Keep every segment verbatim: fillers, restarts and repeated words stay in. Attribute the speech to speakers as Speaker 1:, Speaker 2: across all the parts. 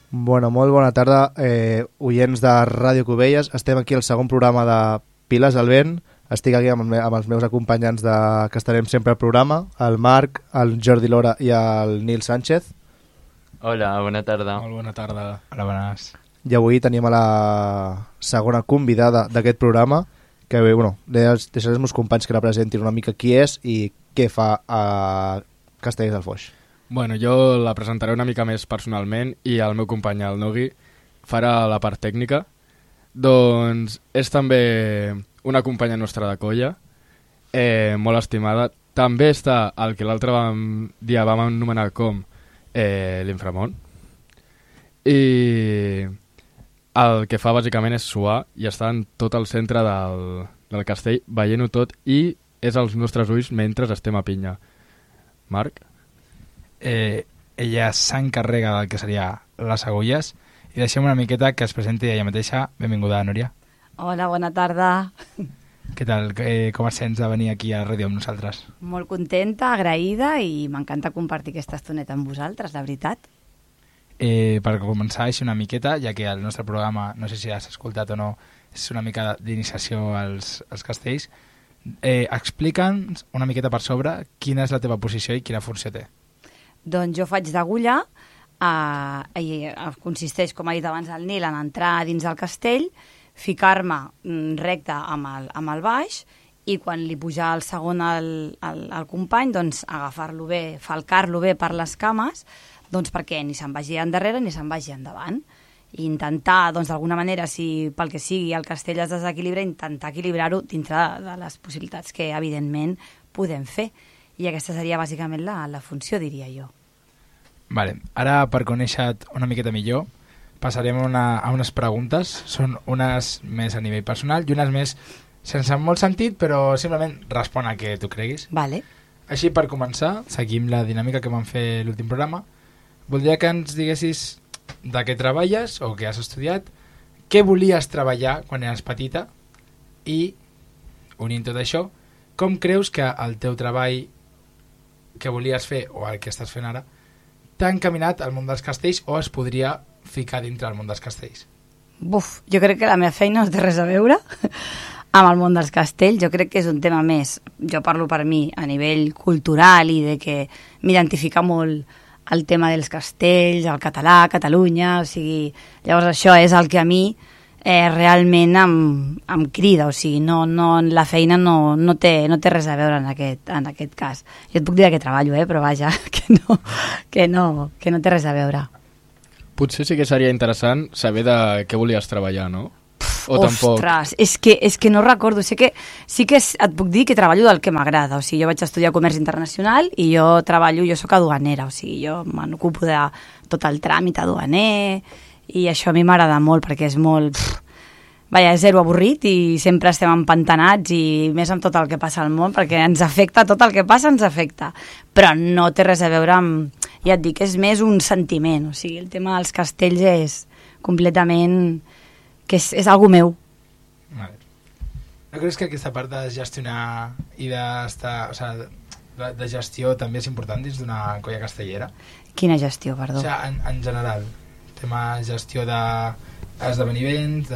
Speaker 1: Bueno, molt bona tarda, eh, oients de Ràdio Cubelles. Estem aquí al segon programa de Piles al Vent. Estic aquí amb, amb els meus acompanyants de, que estarem sempre al programa, el Marc, el Jordi Lora i el Nil Sánchez.
Speaker 2: Hola, bona tarda.
Speaker 3: Molt bona tarda. Hola, bones.
Speaker 1: I avui tenim a la segona convidada d'aquest programa, que bé, bueno, deixaré els meus companys que la presentin una mica qui és i què fa a Castellers del Foix.
Speaker 3: Bueno, jo la presentaré una mica més personalment i el meu company, el Nogui, farà la part tècnica. Doncs és també una companya nostra de colla, eh, molt estimada. També està el que l'altre dia vam anomenar com eh, l'Inframont. I el que fa bàsicament és suar i està en tot el centre del, del castell, veient-ho tot, i és als nostres ulls mentre estem a pinya. Marc?
Speaker 4: Eh, ella s'encarrega del que seria les agulles i deixem una miqueta que es presenti ella mateixa. Benvinguda, Núria.
Speaker 5: Hola, bona tarda.
Speaker 4: Què tal? Eh, com et sents de venir aquí a Ràdio amb nosaltres?
Speaker 5: Molt contenta, agraïda i m'encanta compartir aquesta estoneta amb vosaltres, la veritat.
Speaker 4: Eh, per començar així una miqueta, ja que el nostre programa, no sé si has escoltat o no, és una mica d'iniciació als, als castells, eh, explica'ns una miqueta per sobre quina és la teva posició i quina funció té.
Speaker 5: Doncs jo faig d'agulla, eh, i consisteix, com ha dit abans el Nil, en entrar dins del castell, ficar-me recte amb el, amb el baix i quan li puja el segon al, al, al company, doncs agafar-lo bé, falcar-lo bé per les cames, doncs perquè ni se'n vagi endarrere ni se'n vagi endavant. I intentar, doncs d'alguna manera, si pel que sigui el castell es desequilibra, intentar equilibrar-ho dintre de, de les possibilitats que evidentment podem fer. I aquesta seria bàsicament la, la funció, diria jo.
Speaker 4: Vale. Ara, per conèixer-te una miqueta millor, passarem a, una, a unes preguntes. Són unes més a nivell personal i unes més sense molt sentit, però simplement respon a que tu creguis.
Speaker 5: Vale.
Speaker 4: Així, per començar, seguim la dinàmica que vam fer l'últim programa. Voldria que ens diguessis de què treballes o què has estudiat, què volies treballar quan eres petita i, unint tot això, com creus que el teu treball que volies fer o el que estàs fent ara t'ha encaminat al món dels castells o es podria ficar dintre del món dels castells?
Speaker 5: Buf, jo crec que la meva feina no té res a veure amb el món dels castells. Jo crec que és un tema més, jo parlo per mi a nivell cultural i de que m'identifica molt el tema dels castells, el català, Catalunya, o sigui, llavors això és el que a mi eh, realment em, em crida, o sigui, no, no, la feina no, no, té, no té res a veure en aquest, en aquest cas. Jo et puc dir que treballo, eh, però vaja, que no, que, no, que no té res a veure.
Speaker 3: Potser sí que seria interessant saber de què volies treballar, no? O
Speaker 5: Ostres, és que, és que no recordo, sé que, sí que és, et puc dir que treballo del que m'agrada, o sigui, jo vaig estudiar comerç internacional i jo treballo, jo sóc aduanera, o sigui, jo m'ocupo de tot el tràmit aduaner i això a mi m'agrada molt perquè és molt, pff, vaja, és zero avorrit i sempre estem empantanats i més amb tot el que passa al món perquè ens afecta, tot el que passa ens afecta, però no té res a veure amb, ja et dic, és més un sentiment, o sigui, el tema dels castells és completament que és, és algo meu.
Speaker 4: Vale. No creus que aquesta part de gestionar i d'estar, o sigui, de, de gestió també és important dins d'una colla castellera?
Speaker 5: Quina gestió, perdó?
Speaker 4: O sigui, en, en general, tema gestió d'esdeveniments,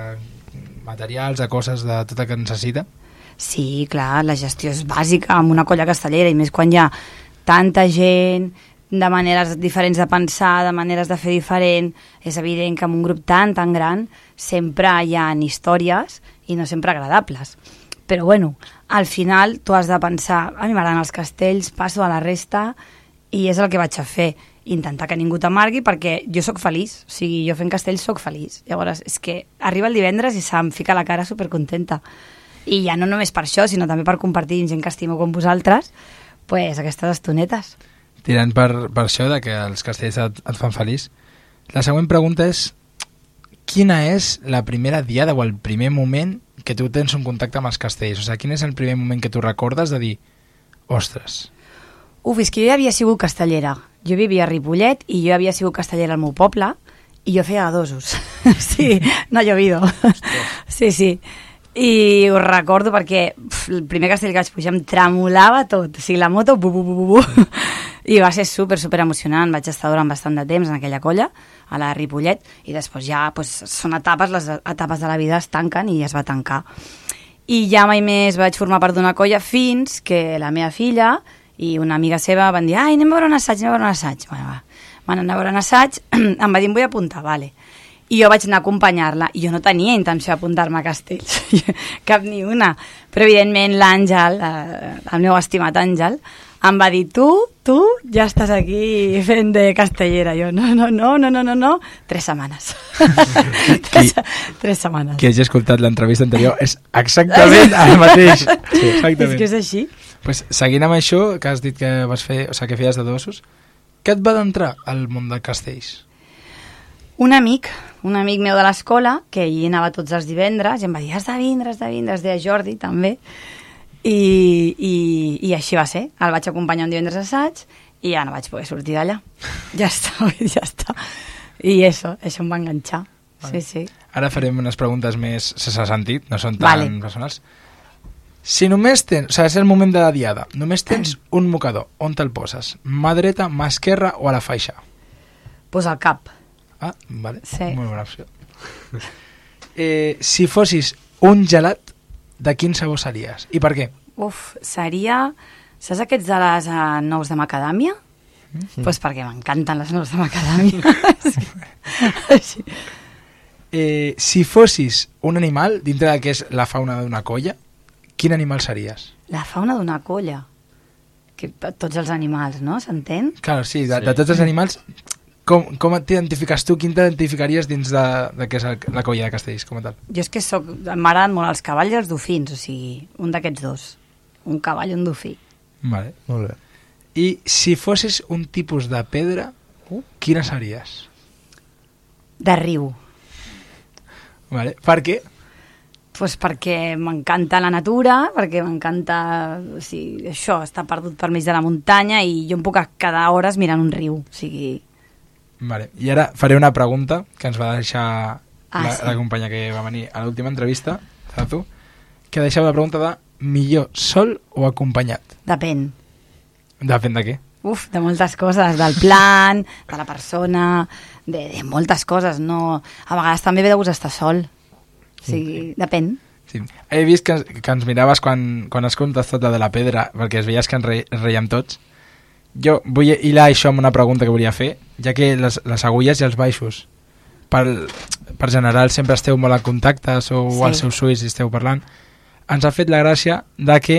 Speaker 4: de materials, de coses, de tot el que necessita?
Speaker 5: Sí, clar, la gestió és bàsica en una colla castellera i més quan hi ha tanta gent, de maneres diferents de pensar, de maneres de fer diferent. És evident que en un grup tan, tan gran sempre hi ha històries i no sempre agradables. Però bueno, al final tu has de pensar, a mi m'agraden els castells, passo a la resta i és el que vaig a fer, intentar que ningú t'amargui perquè jo sóc feliç, o sigui, jo fent castells sóc feliç. Llavors és que arriba el divendres i se'm fica la cara supercontenta. I ja no només per això, sinó també per compartir amb gent que estimo com vosaltres, pues, aquestes estonetes.
Speaker 4: Tirant per, per això de que els castells et, et fan feliç, la següent pregunta és quina és la primera diada o el primer moment que tu tens un contacte amb els castells? O sigui, quin és el primer moment que tu recordes de dir, ostres?
Speaker 5: Uf, és que jo ja havia sigut castellera. Jo vivia a Ripollet i jo havia sigut castellera al meu poble i jo feia dosos. Sí, no ha llovido. Sí, sí. I ho recordo perquè pf, el primer castell que vaig pujar em tremolava tot. O sigui, la moto, bu, bu, bu, bu, bu. I va ser super, super emocionant. Vaig estar durant bastant de temps en aquella colla, a la Ripollet, i després ja pues, són etapes, les etapes de la vida es tanquen i es va tancar. I ja mai més vaig formar part d'una colla fins que la meva filla i una amiga seva van dir ai, anem a veure un assaig, anem a veure un assaig. Bueno, va. Van anar a veure un assaig, em va dir, em vull apuntar, vale. I jo vaig anar a acompanyar-la, i jo no tenia intenció d'apuntar-me a Castells, cap ni una. Però, evidentment, l'Àngel, el meu estimat Àngel, em va dir, tu, tu, ja estàs aquí fent de castellera. Jo, no, no, no, no, no, no, no. Tres setmanes. tres, tres setmanes.
Speaker 4: Qui hagi escoltat l'entrevista anterior és exactament el mateix. Sí, exactament.
Speaker 5: És que és així.
Speaker 4: Pues, seguint amb això, que has dit que vas fer, o sigui, que feies de dosos, què et va d'entrar al món de castells?
Speaker 5: Un amic, un amic meu de l'escola, que hi anava tots els divendres, i em va dir, has de vindre, has de vindre, es deia Jordi, també. I, i, i així va ser. El vaig acompanyar un divendres assaig i ja no vaig poder sortir d'allà. Ja està, ja està. I això, això em va enganxar. Sí, sí.
Speaker 4: Ara farem unes preguntes més sense sentit, no són tan
Speaker 5: vale.
Speaker 4: personals. Si només tens, o sigui, és el moment de la diada, només tens un mocador, on te'l poses? Mà dreta, mà esquerra o a la faixa?
Speaker 5: Pues al cap.
Speaker 4: Ah, vale,
Speaker 5: sí.
Speaker 4: Molt bona opció. eh, si fossis un gelat, de quin sabor series? I per què?
Speaker 5: Uf, seria... Saps aquests de les uh, nous de macadàmia? Doncs mm. pues perquè m'encanten les nous de macadàmia. Sí.
Speaker 4: eh, si fossis un animal, dintre del que és la fauna d'una colla, quin animal series?
Speaker 5: La fauna d'una colla? Que, tots els animals, no? S'entén?
Speaker 4: Clar, sí, de,
Speaker 2: sí.
Speaker 4: de tots els animals... Com, com t'identifiques tu? Quin t'identificaries dins de, de què és el, la colla de Castells, com a tal?
Speaker 5: Jo és que soc, m'agraden molt els cavalls i els dofins, o sigui, un d'aquests dos. Un cavall i un dofí.
Speaker 4: Vale.
Speaker 1: Molt bé.
Speaker 4: I si fossis un tipus de pedra, uh. quina series?
Speaker 5: De riu.
Speaker 4: Vale. Per què?
Speaker 5: Pues perquè m'encanta la natura, perquè m'encanta, o sigui, això, estar perdut per mig de la muntanya i jo em puc quedar hores mirant un riu, o sigui...
Speaker 4: Vale. I ara faré una pregunta que ens va deixar
Speaker 5: ah,
Speaker 4: la,
Speaker 5: sí.
Speaker 4: la companya que va venir a l'última entrevista, Zatu, que deixava la pregunta de millor sol o acompanyat?
Speaker 5: Depèn.
Speaker 4: Depèn de què?
Speaker 5: Uf, de moltes coses, del plan, de la persona, de, de moltes coses. No... A vegades també ve de gust estar sol. O sigui, okay. Depèn.
Speaker 4: Sí. He vist que, que ens miraves quan, quan has contestat la de la pedra, perquè es veies que ens, re, ens reiem tots. Jo vull hilar això amb una pregunta que volia fer, ja que les, les agulles i els baixos, per, per general sempre esteu molt en contacte, sou sí. als seus ulls i esteu parlant, ens ha fet la gràcia de que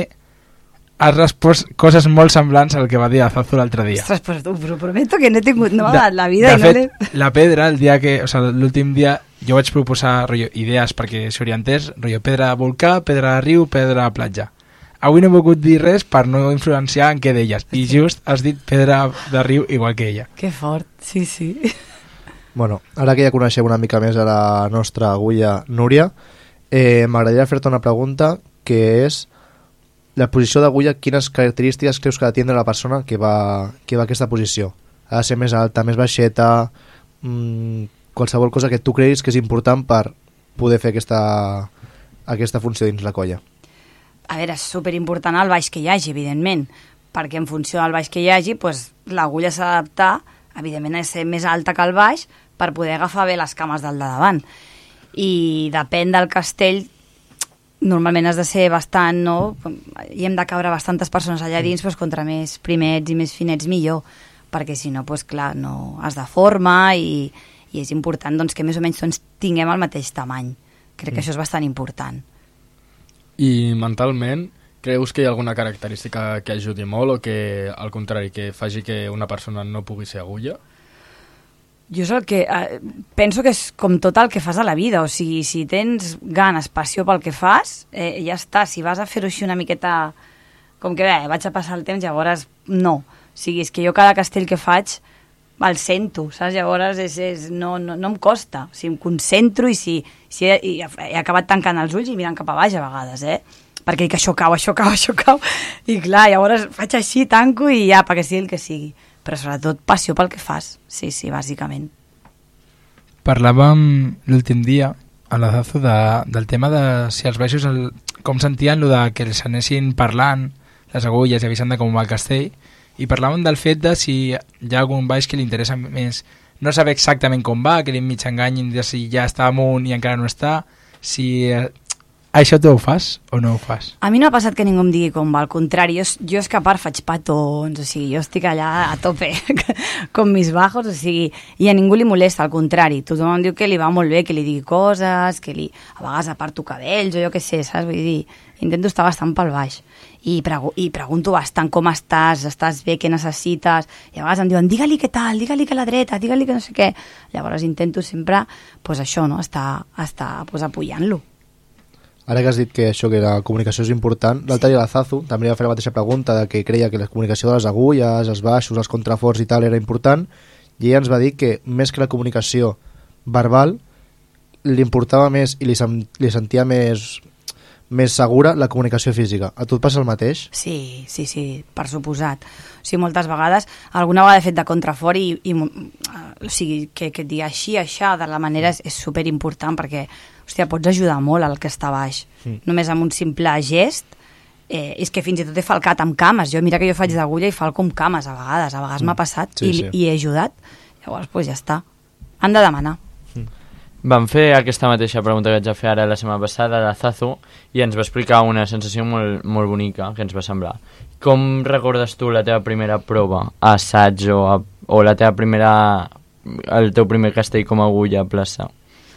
Speaker 4: has respost coses molt semblants al que va dir Azazu l'altre dia.
Speaker 5: Ostres, però t'ho prometo que no he tingut no de, la vida.
Speaker 4: De
Speaker 5: i
Speaker 4: fet,
Speaker 5: no
Speaker 4: la pedra, el dia que, o sigui, l'últim dia, jo vaig proposar rotllo, idees perquè s'orientés, rotllo, pedra de volcà, pedra de riu, pedra de platja. Avui no he volgut dir res per no influenciar en què deies. I just has dit pedra de riu igual que ella.
Speaker 5: Que fort, sí, sí.
Speaker 1: Bueno, ara que ja coneixem una mica més a la nostra agulla Núria, eh, m'agradaria fer-te una pregunta que és la posició d'agulla, quines característiques creus que ha de tindre la persona que va, que va a aquesta posició? Ha de ser més alta, més baixeta, mmm, qualsevol cosa que tu creguis que és important per poder fer aquesta, aquesta funció dins la colla.
Speaker 5: A veure, és superimportant el baix que hi hagi, evidentment, perquè en funció del baix que hi hagi, pues, l'agulla s'ha d'adaptar, evidentment, a ser més alta que el baix per poder agafar bé les cames del de davant. I depèn del castell, normalment has de ser bastant, no? I hem de cabre bastantes persones allà dins, pues, contra més primets i més finets millor, perquè si no, pues, clar, no has de forma i, i és important doncs, que més o menys tots tinguem el mateix tamany. Crec que mm. això és bastant important.
Speaker 3: I mentalment, creus que hi ha alguna característica que ajudi molt o que, al contrari, que faci que una persona no pugui ser agulla?
Speaker 5: Jo és el que... Eh, penso que és com tot el que fas a la vida, o sigui, si tens ganes, passió pel que fas, eh, ja està. Si vas a fer-ho així una miqueta... Com que bé, vaig a passar el temps, llavors no. O sigui, és que jo cada castell que faig el sento, saps? Llavors és, és, no, no, no em costa. O sigui, em concentro i si, si he, he acabat tancant els ulls i mirant cap a baix a vegades, eh? Perquè dic, això cau, això cau, això cau. I clar, llavors faig així, tanco i ja, perquè sigui el que sigui. Però sobretot passió pel que fas. Sí, sí, bàsicament.
Speaker 4: Parlàvem l'últim dia a l'Azazu de, del tema de si els baixos, el, com sentien lo de que els anessin parlant les agulles i avisant de com va el castell, i parlàvem del fet de si hi ha algun baix que li interessa més no saber exactament com va, que li mig enganyin de si ja està amunt i encara no està, si eh, això tu ho fas o no ho fas?
Speaker 5: A mi no ha passat que ningú em digui com va, al contrari, jo, jo és que a part faig petons, o sigui, jo estic allà a tope com mis bajos, o sigui, i a ningú li molesta, al contrari, tothom em diu que li va molt bé, que li digui coses, que li, a vegades aparto cabells o jo què sé, saps? Vull dir, intento estar bastant pel baix i, pregu i pregunto bastant com estàs, estàs bé, què necessites, i a vegades em diuen, digue-li què tal, digue-li que la dreta, digue-li que no sé què, llavors intento sempre, pues això, no?, estar, estar pues, apoyant-lo.
Speaker 1: Ara que has dit que això, que la comunicació és important, l'altre dia la Zazu també li va fer la mateixa pregunta de que creia que la comunicació de les agulles, els baixos, els contraforts i tal era important, i ella ens va dir que més que la comunicació verbal li importava més i li, sen li sentia més, més segura la comunicació física. A tu et passa el mateix?
Speaker 5: Sí, sí, sí, per suposat. O sigui, moltes vegades, alguna vegada he fet de contrafort i, i o sigui, que, que et digui així, això, de la manera és, és superimportant perquè hòstia, pots ajudar molt al que està baix. Mm. Només amb un simple gest, eh, és que fins i tot he falcat amb cames. Jo, mira que jo faig d'agulla i falco amb cames a vegades. A vegades mm. m'ha passat sí, i, sí. i he ajudat. Llavors, pues ja està. Han de demanar.
Speaker 2: Mm. Vam fer aquesta mateixa pregunta que vaig a fer ara la setmana passada a la Zazu i ens va explicar una sensació molt, molt bonica que ens va semblar. Com recordes tu la teva primera prova a assaig o, a, o la teva primera, el teu primer castell com a agulla a plaça?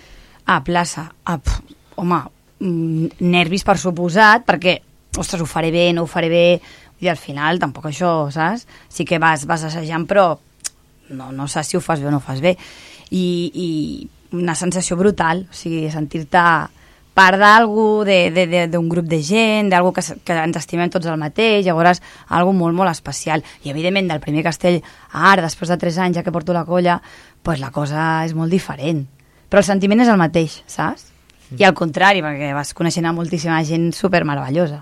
Speaker 5: A plaça, a, pf, home, nervis per suposat, perquè, ostres, ho faré bé, no ho faré bé, i al final tampoc això, saps? Sí que vas, vas assajant, però no, no saps si ho fas bé o no ho fas bé. I, i una sensació brutal, o sigui, sentir-te part d'algú, d'un grup de gent, d'algú que, que ens estimem tots el mateix, llavors algo molt, molt especial. I evidentment del primer castell, ara, després de tres anys, ja que porto la colla, pues la cosa és molt diferent. Però el sentiment és el mateix, saps? I al contrari, perquè vas coneixent a moltíssima gent super meravellosa.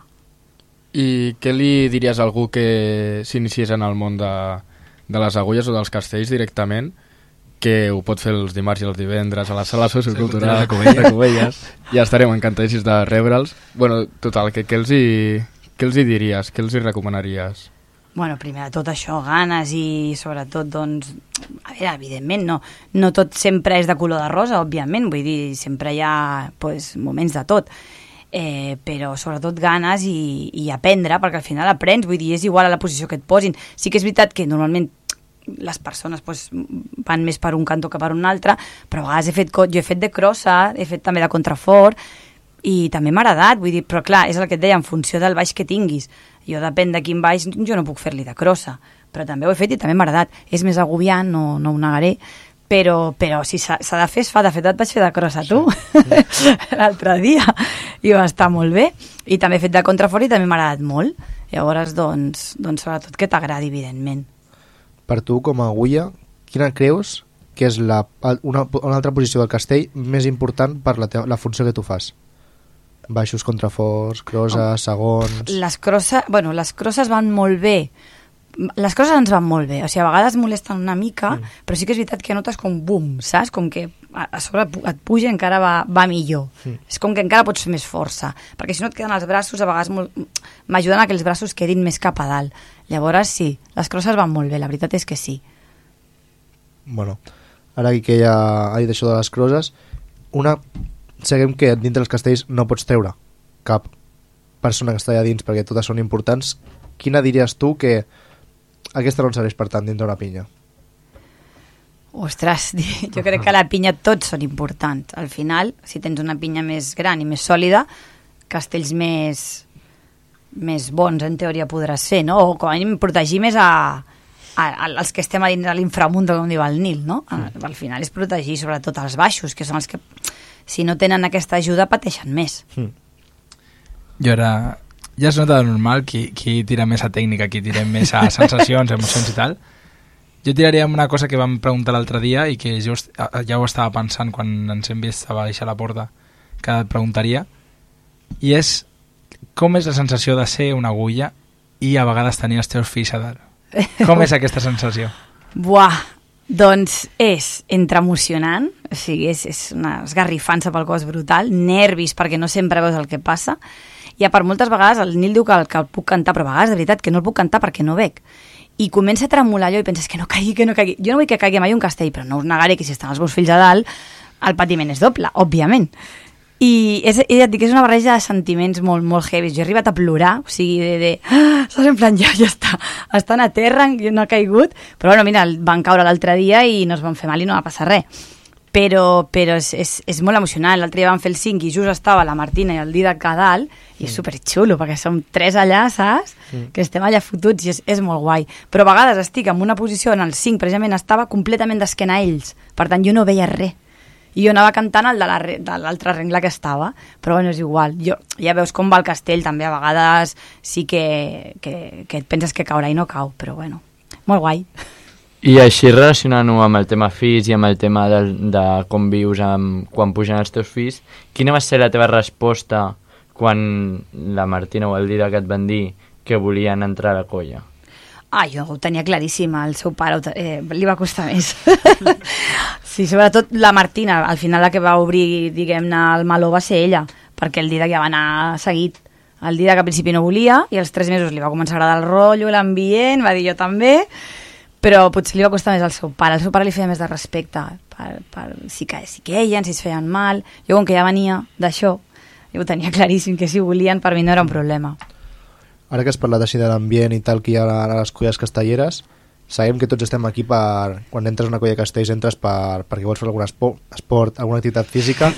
Speaker 3: I què li diries a algú que s'iniciés en el món de, de les agulles o dels castells directament, que ho pot fer els dimarts i els divendres a la sala sociocultural de Cubelles, de Cubelles. Ja estarem encantadíssims de rebre'ls. Bueno, total, què, què, els hi, què els hi diries? Què els hi recomanaries?
Speaker 5: Bueno, primer de tot això, ganes i sobretot, doncs, a veure, evidentment, no, no tot sempre és de color de rosa, òbviament, vull dir, sempre hi ha pues, moments de tot, eh, però sobretot ganes i, i aprendre, perquè al final aprens, vull dir, és igual a la posició que et posin. Sí que és veritat que normalment les persones pues, van més per un cantó que per un altre, però a vegades he fet, jo he fet de crossa, he fet també de contrafort, i també m'ha agradat, vull dir, però clar, és el que et deia, en funció del baix que tinguis. Jo depèn de quin baix, jo no puc fer-li de crossa, però també ho he fet i també m'ha agradat. És més agobiant, no, no ho negaré, però, però si s'ha de fer, es fa. De fet, et vaig fer de crossa tu, sí. L'altre dia, i va estar molt bé. I també he fet de contrafort i també m'ha agradat molt. Llavors, doncs, doncs sobretot que t'agradi, evidentment.
Speaker 1: Per tu, com a agulla, quina creus que és la, una, una altra posició del castell més important per la, teva, la funció que tu fas? Baixos, contraforts, crosses, oh. segons... Les
Speaker 5: crosses, bueno, les crosses van molt bé. Les crosses ens van molt bé. O sigui, a vegades molesten una mica, mm. però sí que és veritat que notes com bum, saps? Com que a, a sobre et puja i encara va, va millor. Mm. És com que encara pots fer més força. Perquè si no et queden els braços, a vegades m'ajuden a que els braços quedin més cap a dalt. Llavors, sí, les crosses van molt bé, la veritat és que sí.
Speaker 1: Bueno, ara que ja ha dit això de les crosses, una... Sabem que dintre dels castells no pots treure cap persona que està allà dins perquè totes són importants. Quina diries tu que aquesta no en serveix per tant dintre una pinya?
Speaker 5: Ostres, jo crec que a la pinya tots són importants. Al final, si tens una pinya més gran i més sòlida, castells més, més bons en teoria podràs fer, no? O com a mínim protegir més a, a, a, als que estem a dins de l'inframundo, com diu el Nil, no? Mm. Al final és protegir sobretot els baixos, que són els que... si no tenen aquesta ajuda pateixen més. Mm.
Speaker 4: Jo ara ja es nota normal qui, qui tira més a tècnica, qui tira més a sensacions, emocions i tal. Jo tiraria una cosa que vam preguntar l'altre dia i que jo ja ho estava pensant quan ens hem vist a baixar la porta, que et preguntaria, i és com és la sensació de ser una agulla i a vegades tenir els teus fills a dalt. Com és aquesta sensació?
Speaker 5: Buah, doncs és entre emocionant, o sigui, és, és una esgarrifança pel cos brutal, nervis perquè no sempre veus el que passa, i a part moltes vegades el Nil diu que el, que el puc cantar, però a vegades de veritat que no el puc cantar perquè no bec. i comença a tremolar allò i penses que no caigui, que no caigui. Jo no vull que caigui mai un castell, però no us negaré que si estan els meus fills a dalt, el patiment és doble, òbviament. I és, ja et dic, és una barreja de sentiments molt, molt heavy. Jo he arribat a plorar, o sigui, de... de ah, saps, en plan, ja, ja està, estan a terra, no ha caigut, però bueno, mira, van caure l'altre dia i no es van fer mal i no va passar res. Però, però és, és, és molt emocionant. L'altre dia van fer el cinc i just estava la Martina i el Didac a dalt i és superxulo, perquè som tres allà, saps? Mm. Que estem allà fotuts i és, és molt guai. Però a vegades estic en una posició en el cinc, precisament estava completament d'esquena a ells, per tant jo no veia res. I jo anava cantant el de l'altre rengle que estava, però bueno, és igual. Jo, ja veus com va el castell, també a vegades sí que, que, que et penses que caurà i no cau, però bueno, molt guai.
Speaker 2: I així relacionant-ho amb el tema fills i amb el tema de, de com vius amb, quan pugen els teus fills, quina va ser la teva resposta quan la Martina o el Didac et van dir que volien entrar a la colla?
Speaker 5: Ah, jo ho tenia claríssim, el seu pare eh, li va costar més. Sí, sobretot la Martina, al final la que va obrir, diguem-ne, el meló va ser ella, perquè el Didac ja va anar seguit. El Didac al principi no volia i als tres mesos li va començar a agradar el rotllo, l'ambient, va dir jo també, però potser li va costar més al seu pare. Al seu pare li feia més de respecte, per, per si, que, si queien, si es feien mal. Jo, com que ja venia d'això, jo ho tenia claríssim, que si ho volien, per mi no era un problema.
Speaker 1: Ara que has parlat així de l'ambient i tal que hi ha a les colles castelleres, sabem que tots estem aquí per... Quan entres a una colla de castells entres per, perquè vols fer algun esport, esport alguna activitat física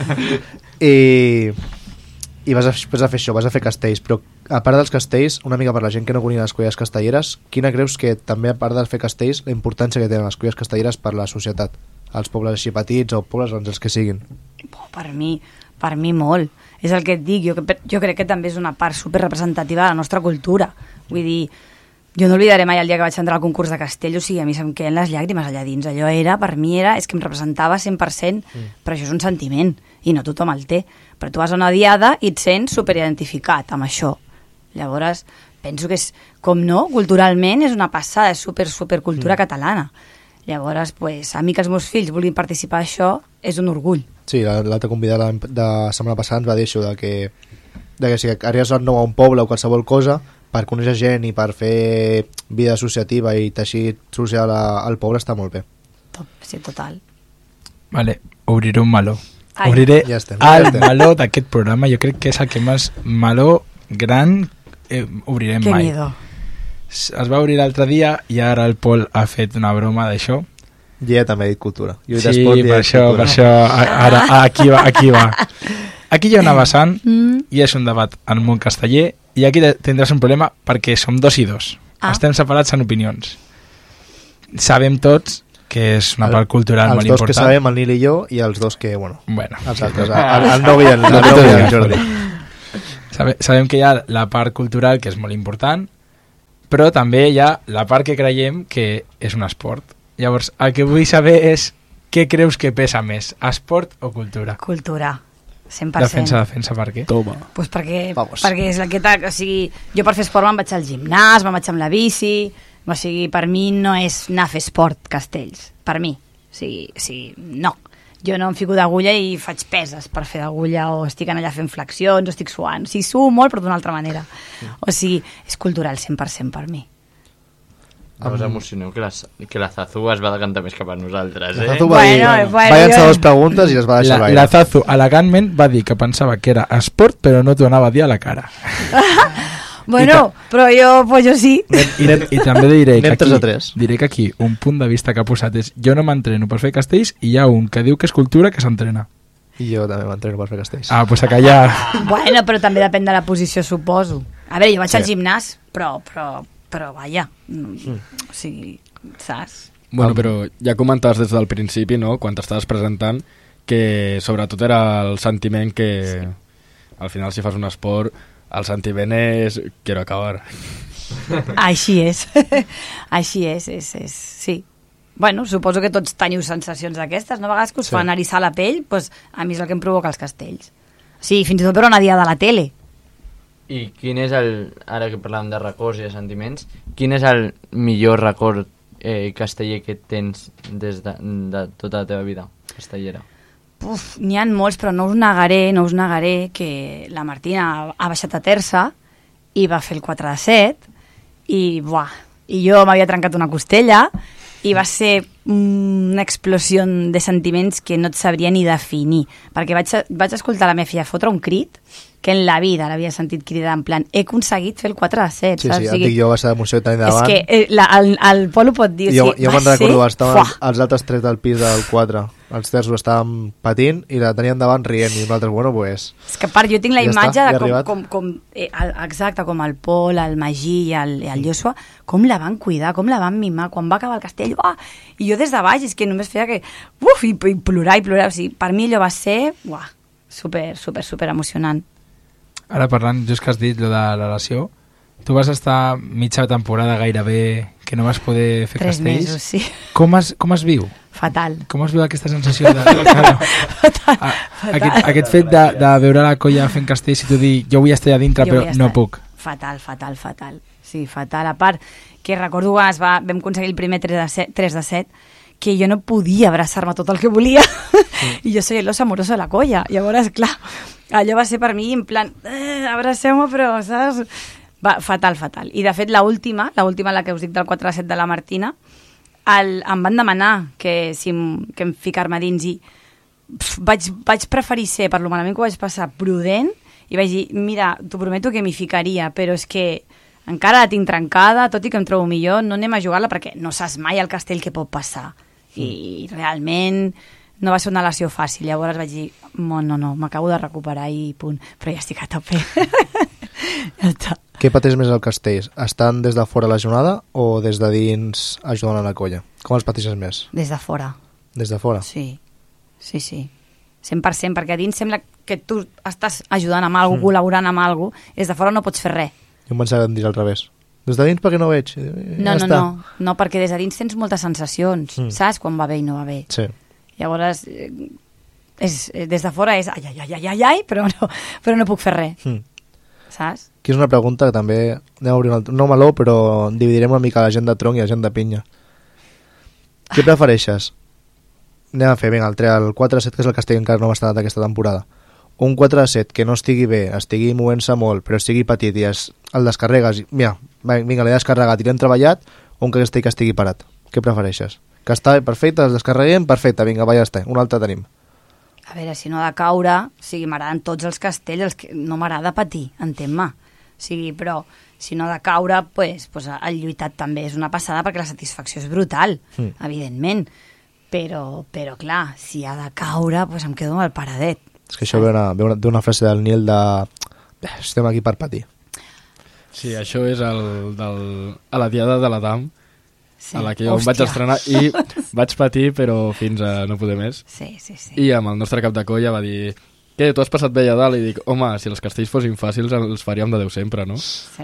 Speaker 1: i, i vas, a, vas a fer això, vas a fer castells, però a part dels castells, una mica per la gent que no coneix les colles castelleres, quina creus que també a part de fer castells la importància que tenen les colles castelleres per la societat, als pobles així petits o pobles doncs els que siguin?
Speaker 5: Oh, per mi, per mi molt. És el que et dic, jo, jo crec que també és una part superrepresentativa de la nostra cultura. Vull dir, jo no oblidaré mai el dia que vaig entrar al concurs de castell, o sigui, a mi se'm queden les llàgrimes allà dins. Allò era, per mi era, és que em representava cent per cent, mm. però això és un sentiment, i no tothom el té. Però tu vas a una diada i et sents superidentificat amb això. Llavors, penso que és, com no, culturalment és una passada, és super, super cultura mm. catalana. Llavors, pues, a mi que els meus fills vulguin participar això és un orgull.
Speaker 1: Sí, l'altre convidat de la setmana passada ens va dir això, de que, de que si arribes nou a un poble o qualsevol cosa, per conèixer gent i per fer vida associativa i teixit social al poble està molt bé.
Speaker 5: Top, sí, total.
Speaker 4: Vale, obriré un meló.
Speaker 5: Ai.
Speaker 4: Obriré
Speaker 1: ja estem,
Speaker 4: el
Speaker 1: ja estem.
Speaker 4: meló d'aquest programa. Jo crec que és el que més meló gran eh, obrirem
Speaker 5: Que
Speaker 4: mai.
Speaker 5: miedo.
Speaker 4: Es va obrir l'altre dia i ara el Pol ha fet una broma d'això.
Speaker 1: I ella també ha dit cultura. Jo
Speaker 4: Sí,
Speaker 1: esport,
Speaker 4: per això, per això, ara, aquí va, aquí va. Aquí hi ha una vessant
Speaker 5: Mm.
Speaker 4: i és un debat en el món casteller i aquí tindràs un problema perquè som dos i dos.
Speaker 5: Ah.
Speaker 4: Estem separats en opinions. Sabem tots que és una part cultural molt
Speaker 1: important. Els dos
Speaker 4: important.
Speaker 1: que sabem, el Nil i jo, i els dos que, bueno,
Speaker 4: Bueno.
Speaker 1: els altres, el, el Novi i el, el, Novi i el Jordi.
Speaker 4: Sabe, sabem que hi ha la part cultural que és molt important, però també hi ha la part que creiem que és un esport. Llavors, el que vull saber és què creus que pesa més, esport o cultura?
Speaker 5: Cultura, cent per cent.
Speaker 4: Defensa, defensa, per què?
Speaker 3: Toma.
Speaker 5: Pues perquè,
Speaker 1: Vamos.
Speaker 5: perquè és la que t'ha... O sigui, jo per fer esport me'n vaig al gimnàs, me'n vaig amb la bici... O sigui, per mi no és anar a fer esport, castells. Per mi. O sigui, o sigui no. Jo no em fico d'agulla i faig peses per fer d'agulla o estic allà fent flexions o estic suant. O sigui, suo molt però d'una altra manera. O sigui, és cultural cent per cent per mi.
Speaker 2: No us emocioneu que la, que la Zazu es va decantar més cap a nosaltres, eh?
Speaker 1: La Zazu va,
Speaker 5: Bueno,
Speaker 1: dir,
Speaker 5: bueno,
Speaker 1: va llançar
Speaker 5: jo-
Speaker 1: dues preguntes i es va deixar
Speaker 4: La,
Speaker 1: l'aire.
Speaker 4: la Zazu, elegantment, va dir que pensava que era esport, però no t'ho anava a dir a la cara.
Speaker 5: Bueno, però jo, pues jo sí.
Speaker 4: I, i també diré que,
Speaker 1: Anem tres a
Speaker 4: aquí,
Speaker 1: tres.
Speaker 4: diré que aquí un punt de vista que ha posat és jo no m'entreno per fer castells i hi ha un que diu que és cultura que s'entrena.
Speaker 1: I jo també m'entreno per fer castells.
Speaker 4: Ah, pues a callar.
Speaker 5: Bueno, però també depèn de la posició, suposo. A veure, jo vaig
Speaker 1: Sí.
Speaker 5: al gimnàs, però, però, però vaja. Mm. O sigui, saps?
Speaker 3: Bueno, però ja comentaves des del principi, no?, quan t'estaves presentant, que sobretot era el sentiment que sí. Al final si fas un esport el sentiment és quiero acabar.
Speaker 5: Així és. Així és, és, és, sí. Bueno, suposo que tots teniu sensacions d'aquestes, no? A vegades que us
Speaker 1: Sí.
Speaker 5: fan eriçar la pell, doncs a mi és el que em provoca els castells. Sí, fins i tot veure una diada a la tele.
Speaker 2: I quin és el, ara que parlàvem de records i de sentiments, quin és el millor record eh, casteller que tens des de, de tota la teva vida castellera?
Speaker 5: Uf, n'hi ha molts, però no us negaré, no us negaré que la Martina ha baixat a terça i va fer el quatre de set i, buah, i jo m'havia trencat una costella i va ser una explosió de sentiments que no et sabria ni definir, perquè vaig, vaig escoltar la meva filla fotre un crit que en la vida l'havia sentit cridar en plan, he aconseguit fer el quatre de set,
Speaker 1: Sí,
Speaker 5: saps?
Speaker 1: sí,
Speaker 5: O
Speaker 1: et
Speaker 5: sigui,
Speaker 1: dic jo, va ser l'emoció que tenia davant.
Speaker 5: és que eh, la, el, el Pol ho pot dir, o
Speaker 1: jo,
Speaker 5: sigui,
Speaker 1: jo
Speaker 5: va
Speaker 1: me'n recordo,
Speaker 5: ser...
Speaker 1: estaven
Speaker 5: Fuà.
Speaker 1: els altres tres del pis del quatre, els terços estàvem patint i la tenien davant rient i nosaltres, bueno, pues...
Speaker 5: És que a part jo tinc la
Speaker 1: Ja
Speaker 5: imatge
Speaker 1: està, ja
Speaker 5: de
Speaker 1: ha
Speaker 5: com,
Speaker 1: arribat.
Speaker 5: com, com eh, el, exacte, com el Pol, el Magí i el, el Joshua, com la van cuidar, com la van mimar, quan va acabar el castell, uah, i jo des de baix és que només feia que, uf, i, i plorar i plorar, o sigui, per mi allò va ser, uah, super, super, super emocionant.
Speaker 4: Ara parlant, just que has dit lo de la relació, tu vas estar mitja temporada gairebé que no vas poder fer
Speaker 5: Tres
Speaker 4: castells.
Speaker 5: mesos, sí.
Speaker 4: Com es, com es viu?
Speaker 5: Fatal.
Speaker 4: Com es viu aquesta sensació de... Claro,
Speaker 5: Fatal.
Speaker 4: a, aquest, aquest fet de, de veure la colla fent castells i tu dir, jo vull estar a dintre
Speaker 5: Jo
Speaker 4: però
Speaker 5: vull
Speaker 4: no
Speaker 5: estar-
Speaker 4: puc.
Speaker 5: Fatal, fatal, fatal. Sí, fatal. A part, que recordo quan es va, vam aconseguir el primer tres de set, tres de set que jo no podia abraçar-me tot el que volia. Mm. I jo soy el os amoroso de la colla. Llavors, clar, allò va ser per mi en plan, eh, abraceu-me, però, saps? Va, fatal, fatal. I de fet, la última, la última, la que us dic del quatre a set de la Martina, el, em van demanar que, si, em- que em ficar-me dins i pf, vaig, vaig preferir ser, per lo malament que ho vaig passar, prudent, i vaig dir, mira, t'ho prometo que m'hi ficaria, però és que encara la tinc trencada, tot i que em trobo millor, no anem a jugar-la perquè no saps mai el castell que pot passar. I realment no va ser una lesió fàcil. Llavors vaig dir, no, no, no, m'acabo de recuperar i punt. Però ja estic a tope. Ja està.
Speaker 1: Què pateix més el castell? Estan des de fora a la jornada o des de dins ajudant a la colla? Com els pateixes més?
Speaker 5: Des de fora.
Speaker 1: Des de fora?
Speaker 5: Sí, sí, sí. cent per cent, perquè a dins sembla que tu estàs ajudant amb alguna cosa, mm. col·laborant amb alguna cosa, des de fora no pots fer res.
Speaker 1: Jo em pensava que em dius al revés. Des de dins perquè no veig. Ja
Speaker 5: No, no,
Speaker 1: està.
Speaker 5: no, no, perquè des de dins tens moltes sensacions,
Speaker 1: Mm.
Speaker 5: mm. saps quan va bé i no va bé.
Speaker 1: Sí.
Speaker 5: Llavors, eh, és, eh, des de fora és ai, ai, ai, ai, ai, ai però, no, però no puc fer res,
Speaker 1: Mm.
Speaker 5: saps?
Speaker 1: Aquí és una pregunta que també anem a obrir un altre, no meló, però dividirem una mica la gent de tronc i la gent de pinya. Què prefereixes? Anem a fer, vinga, el, tre- el quatre a set, que és el castell que encara no va estar aquesta temporada. Un quatre a set que no estigui bé, estigui movent-se molt, però estigui petit i es, el descarregues, i, mira, vinga, l'he descarregat i l'hem treballat, o un castell que estigui parat. Què prefereixes? Que està perfecte, el descarreguem, perfecte, vinga, va, ja està, un altre tenim.
Speaker 5: A veure, si no ha de caure, o sigui, m'agraden tots els castells, els que no m'agrada patir, entén-me. O sigui, però si no ha de caure, pues, pues el lluitat també és una passada perquè la satisfacció és brutal,
Speaker 1: Mm.
Speaker 5: evidentment. Però, però clar, si ha de caure, pues em quedo amb el paradet.
Speaker 1: És que això ve una, ve una, d'una frase del Nil de... "Eh, estem aquí per patir.
Speaker 3: Sí, això és el, del, a la diada de l'Adam,
Speaker 5: Sí.
Speaker 3: a la que jo em
Speaker 5: Hòstia.
Speaker 3: vaig estrenar i vaig patir, però fins a no poder més.
Speaker 5: Sí, sí, sí.
Speaker 3: I amb el nostre cap de colla va dir, què, tu has passat bé allà dalt? I dic, home, si els castells fossin fàcils els faríem de Déu sempre, no?
Speaker 5: Sí.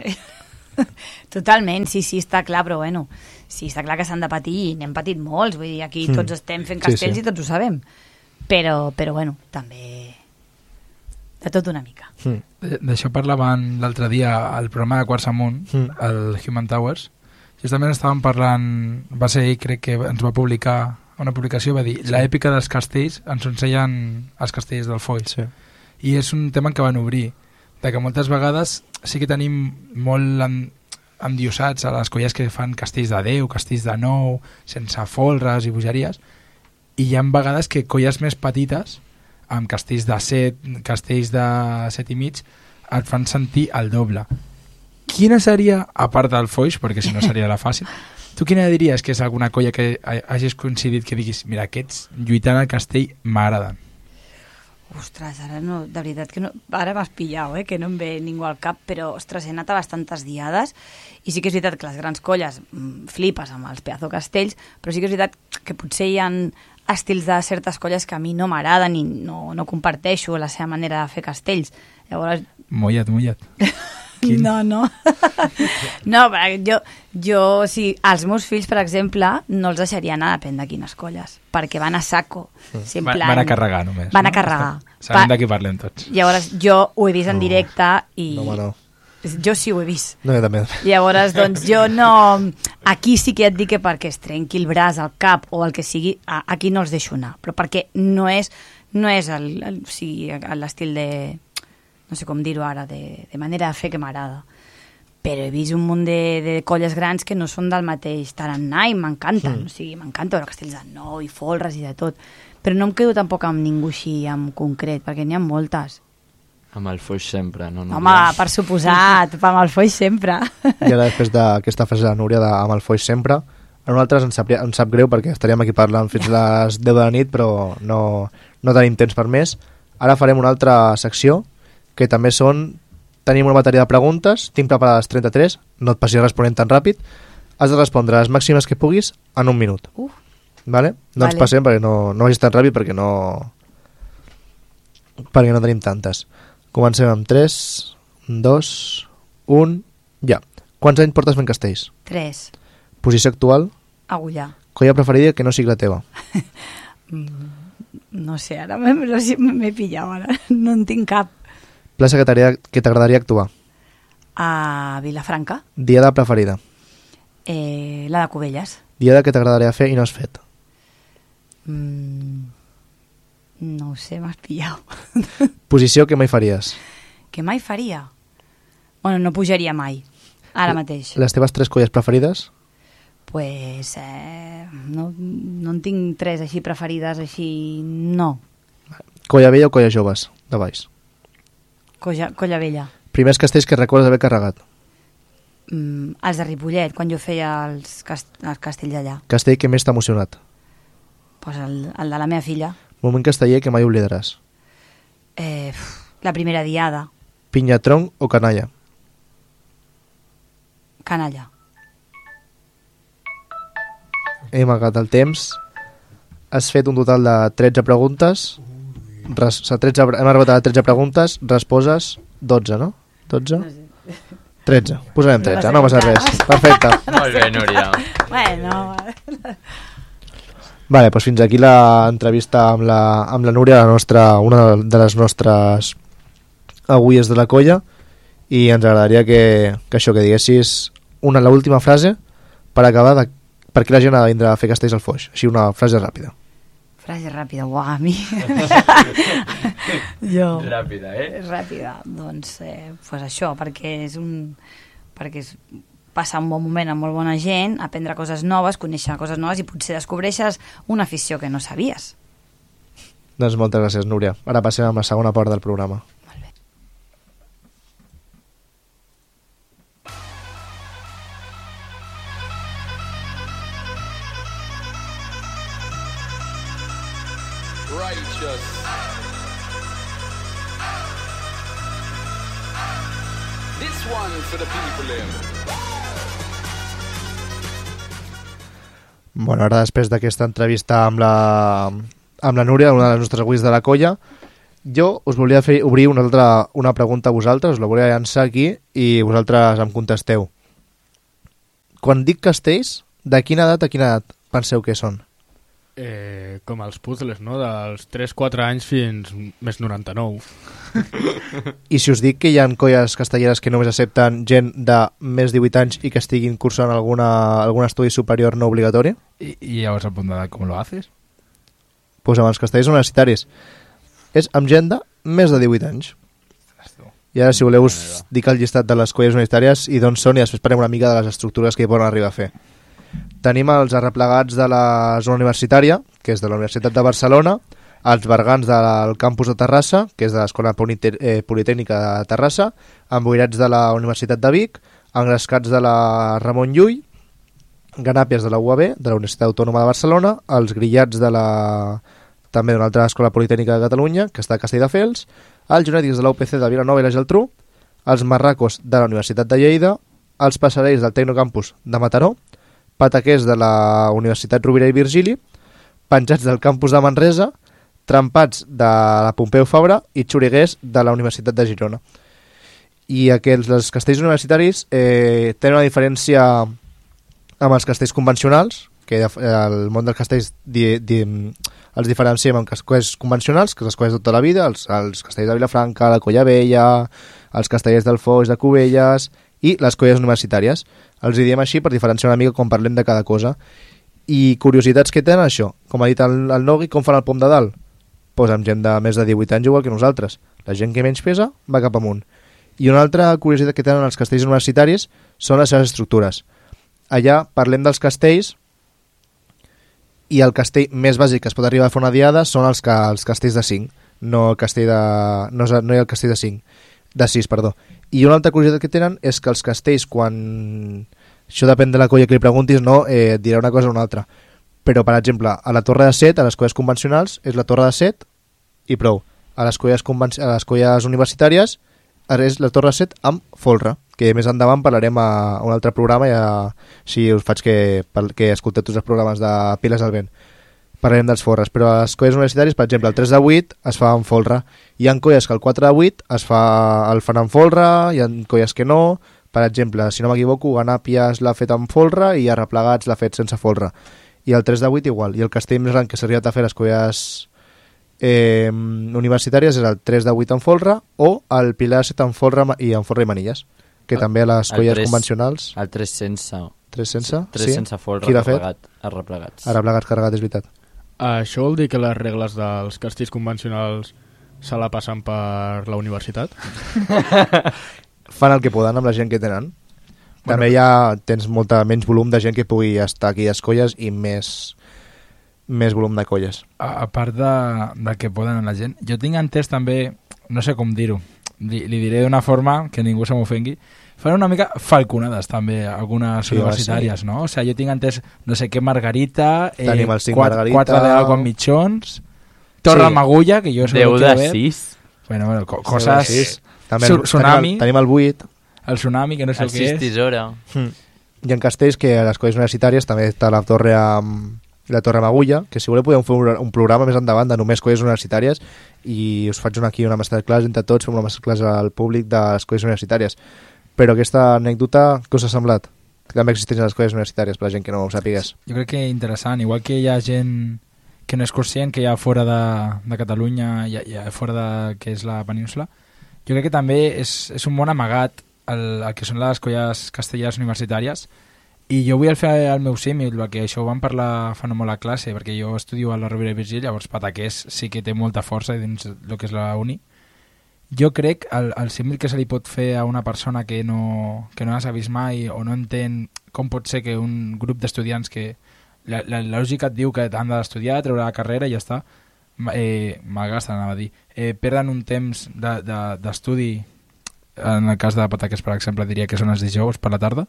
Speaker 5: Totalment, sí, sí, està clar, però bueno, sí, està clar que s'han de patir i n'hem patit molts, vull dir, aquí
Speaker 1: Mm.
Speaker 5: tots estem fent
Speaker 1: Sí,
Speaker 5: castells
Speaker 1: sí.
Speaker 5: i tots ho sabem, però, però bueno, també de tot una mica.
Speaker 1: Mm.
Speaker 4: D- D'això parlaven l'altre dia al programa de Quarts Amunt,
Speaker 1: Mm.
Speaker 4: el Human Towers. Justament estàvem parlant, va ser ell, crec que ens va publicar una publicació, va dir,
Speaker 1: Sí.
Speaker 4: l'èpica dels castells ens ensenyen els castells del Foix.
Speaker 1: Sí.
Speaker 4: I és un tema que van obrir, de que moltes vegades sí que tenim molt en, endiosats a les colles que fan castells de deu, castells de nou, sense folres i bogeries, i hi ha vegades que colles més petites, amb castells de set, castells de set i mig, et fan sentir el doble. Quina seria, a part del Foix, perquè si no seria la fàcil, tu quina diries que és alguna colla que ha- hagis coincidit que diguis, mira, aquests lluitant al castell m'agraden?
Speaker 5: Ostres, ara no, de veritat que no, ara m'has pillat, eh, que no em ve ningú al cap, però, ostres, he anat a bastantes diades i sí que és veritat que les grans colles mm, flipes amb els pedazo castells, però sí que és veritat que potser hi ha estils de certes colles que a mi no m'agraden i no, no comparteixo la seva manera de fer castells. Llavors,
Speaker 4: Mullat, mullat. Quin?
Speaker 5: no, no. no, perquè jo, jo sí, els meus fills, per exemple, no els deixaria anar depèn de quines colles, perquè van a saco. Sí, en
Speaker 4: Va-
Speaker 5: plan-
Speaker 4: van a carregar només.
Speaker 5: Van
Speaker 4: no?
Speaker 5: a carregar.
Speaker 4: Sabem
Speaker 5: Va-
Speaker 4: de qui parlem tots.
Speaker 5: Llavors, jo ho he vist en
Speaker 1: No.
Speaker 5: directe i...
Speaker 1: No, home, no.
Speaker 5: Jo sí ho he vist.
Speaker 1: No, jo també.
Speaker 5: Llavors, doncs, jo no... Aquí sí que et dic que perquè es trenqui el braç, el cap o el que sigui, a- aquí no els deixo anar. Però perquè no és, no és el, el, o sigui, l'estil de... No sé com dir-ho ara, de, de manera de fer que m'agrada. però he vist un munt de, de colles grans que no són del mateix tarannà i m'encanten,
Speaker 1: Mm.
Speaker 5: o sigui, m'encanta veure castells de nou i folres i de tot, però no em quedo tampoc amb ningú així en concret, perquè n'hi ha moltes.
Speaker 2: Amb el foix sempre, no?
Speaker 5: Home, per suposat, amb el foix sempre.
Speaker 1: I ara després d'aquesta frase de la Núria de, amb el foix sempre, a nosaltres ens sap, ens sap greu perquè estaríem aquí parlant fins les deu de la nit, però no, no tenim temps per més. Ara farem una altra secció que també són... Tenim una bateria de preguntes, tinc preparades trenta-tres, no et passis responent tan ràpid, has de respondre les màximes que puguis en un minut.
Speaker 5: Uh.
Speaker 1: Vale? No
Speaker 5: Vale.
Speaker 1: ens passem perquè no, no vagis tan ràpid perquè no perquè no tenim tantes. Comencem amb tres, dos, un, ja. Quants anys portes fent castells?
Speaker 5: Tres.
Speaker 1: Posició actual?
Speaker 5: Agullar.
Speaker 1: Colla preferida que no sigui la teva?
Speaker 5: No sé, ara m'he m'he pillat, ara. No en tinc cap.
Speaker 1: Plaça que t'agradaria que t'agradaria actuar?
Speaker 5: A Vilafranca,
Speaker 1: Diada preferida?
Speaker 5: eh, la de Cubelles.
Speaker 1: Diada que t'agradaria fer i no has fet?
Speaker 5: Mm, no ho sé, m'has pillat.
Speaker 1: Posició que mai faries?
Speaker 5: Què mai faria? Bueno, no pujaria mai, ara mateix.
Speaker 1: Les teves tres colles preferides?
Speaker 5: Pues eh, no, no en tinc tres així preferides, així no.
Speaker 1: Colla vella o colla joves? De baix.
Speaker 5: Colla, Colla Vella.
Speaker 1: Primers castells que recordes haver carregat?
Speaker 5: Mm, els de Ripollet, quan jo feia els, cast els castells allà.
Speaker 1: Castell que més t'ha emocionat?
Speaker 5: Pues el, el de la meva filla.
Speaker 1: Moment casteller que mai oblidaràs?
Speaker 5: Eh, uf, la primera diada,
Speaker 1: Pinyatron o canalla?
Speaker 5: canalla.
Speaker 1: Hem acabat el temps. Has fet un total de tretze preguntes. Res, o sigui, tretze, hem arribat a tretze preguntes. Resposes dotze, no? dotze? tretze. Posarem tretze, no passa res. Perfecte.
Speaker 2: Molt bé, Núria.
Speaker 5: Bueno,
Speaker 1: Vale, doncs fins aquí l'entrevista amb la, amb la Núria, la nostra, una de les nostres agulles de la colla, i ens agradaria que, que això, que diguessis una, l'última frase per acabar de, perquè la gent ha de vindre a fer castells al Foix. Així una frase ràpida.
Speaker 5: frase ràpida, uau, a mi. jo.
Speaker 2: Ràpida, eh?
Speaker 5: Ràpida, doncs, eh, pues això, perquè és un... perquè és passar un bon moment amb molt bona gent, aprendre coses noves, conèixer coses noves i potser descobreixes una afició que no sabies.
Speaker 1: Doncs moltes gràcies, Núria. Ara passem a la segona part del programa.
Speaker 5: Molt bé.
Speaker 6: Righteous. This one for the people in.
Speaker 1: Bueno, ara després d'aquesta entrevista amb la, amb la Núria, una de les nostres agulles de la colla, jo us volia fer obrir una altra una pregunta a vosaltres, us la volia llançar aquí i vosaltres em contesteu. Quan dic castells, de quina edat a quina edat penseu que són?
Speaker 3: Eh, com els puzzles, no? Dels tres quatre anys fins més noranta-nou.
Speaker 1: I si us dic que hi ha colles castelleres que només accepten gent de més de divuit anys i que estiguin cursant alguna, algun estudi superior no obligatori?
Speaker 4: ¿Y, y llegamos al punto de cómo lo haces?
Speaker 1: Doncs amb els castells universitaris és amb gent de més de divuit anys. I ara, si voleu, us dic el llistat de les colles universitàries i d'on són, i després parlem una mica de les estructures que hi poden arribar a fer. Tenim els arreplegats de la zona universitària, que és de la Universitat de Barcelona, els bergants del campus de Terrassa, que és de l'Escola Polite- eh, Politècnica de Terrassa, emboirats de la Universitat de Vic, engrescats de la Ramon Llull, ganàpies de la U A B, de la Universitat Autònoma de Barcelona, els grillats de la també d'una altra Escola Politècnica de Catalunya, que està a Castelldefels, els genètics de la U P C de Vilanova i la Geltrú, els marracos de la Universitat de Lleida, els passarells del Tecnocampus de Mataró, pataquers de la Universitat Rovira i Virgili, penjats del campus de Manresa, trempats de la Pompeu Fabra i xuriguers de la Universitat de Girona. I aquests, els castells universitaris eh, tenen una diferència amb els castells convencionals, que el món dels castells di, di, els diferenciem amb castells convencionals, que és les colles de tota la vida, els, els castells de Vilafranca, la Colla Vella, els castellers del Foix, de Cubelles i les colles universitàries. Els hi diem així per diferenciar una mica com parlem de cada cosa. I curiositats que tenen això, com ha dit el, el Nogui, com fan el pom de dalt? Pues amb gent de més de divuit anys igual que nosaltres. La gent que menys pesa va cap amunt. I una altra curiositat que tenen els castells universitaris són les seves estructures. Allà parlem dels castells i el castell més bàsic que es pot arribar a fer una diada són els, ca els castells de cinc, no el castell de... no, no hi ha el castell de cinc, de sis, perdó. I una altra curiositat que tenen és que els castells, quan... això depèn de la colla que li preguntis, no? Eh, et dirà una cosa o una altra. Però, per exemple, a la torre de set, a les colles convencionals, és la torre de set i prou. A les colles, a les colles universitàries és la torre de set amb folre, que més endavant parlarem a un altre programa, ja, si us faig que, que escolteu tots els programes de Piles al Vent. Parlarem dels folres, però a les colles universitàries, per exemple, el tres de vuit es fa amb folre. Hi ha colles que el quatre de vuit es fa, el fan amb folre, hi ha colles que no. Per exemple, si no m'equivoco, Ganàpies l'ha fet amb folre i Arreplegats l'ha fet sense folre. I el tres de vuit igual. I el castell més gran que s'ha arribat a fer les colles eh, universitàries és el tres de vuit amb folre o el Pilar set amb folre i amb folre i manilles, que el, també a les colles tres, convencionals...
Speaker 2: El tres sense...
Speaker 1: tres sense?
Speaker 2: tres
Speaker 1: sí?
Speaker 2: sense folre,
Speaker 1: qui l'ha fet?
Speaker 2: Arreplegats.
Speaker 1: Arreplegats carregat, és veritat.
Speaker 3: Això vol dir que les regles dels castells convencionals se la passen per la universitat?
Speaker 1: Fan el que poden amb la gent que tenen. També bueno, ja tens molta menys volum de gent que pugui estar aquí a les colles i més, més volum de colles.
Speaker 4: A, a part de, de que poden a la gent, jo tinc entès també, no sé com dir-ho, li, li diré d'una forma que ningú se m'ofengui, fan una mica falconades també algunes sí, universitàries, sí. No? O sigui, jo tinc entès no sé què Margarita, eh,
Speaker 1: quatre,
Speaker 4: Margarita. quatre de algo amb mitjons, Torre sí. Magulla, que jo
Speaker 2: deu de sis.
Speaker 4: Bueno, bueno, co coses...
Speaker 1: Sí, també el,
Speaker 4: tsunami.
Speaker 1: Tenim el, tenim el vuit.
Speaker 4: El tsunami, que no sé el, el què és.
Speaker 2: El sis tisora.
Speaker 1: Mm. I en castells, que a les colles universitàries també està la torre amb la Torre Magulla, que si voleu podem fer un, un programa més endavant de només colles universitàries i us faig una, aquí una masterclass entre tots, fem una masterclass al públic de les colles universitàries. Però aquesta anècdota, què us ha semblat? Que també existeixen les colles universitàries per la gent que no ho sàpigues.
Speaker 4: Jo crec que interessant, igual que hi ha gent que no és conscient que hi ha fora de, de Catalunya, hi ha, hi ha fora de que és la península, jo crec que també és, és un bon amagat el, el que són les colles castelleres universitàries. I jo vull fer el meu símil, perquè això ho vam parlar fa no molt a classe, perquè jo estudio a la Rovira i Virgili, llavors Pataqués sí que té molta força dins el que és la uni. Jo crec el, el símil que se li pot fer a una persona que no, que no has vist mai o no entén com pot ser que un grup d'estudiants que la, la, la lògica et diu que han d'estudiar, treure la carrera i ja està, eh, malgasten, anava a dir, eh, perden un temps d'estudi, de, de, en el cas de Pataqués, per exemple, diria que són els dijous per la tarda.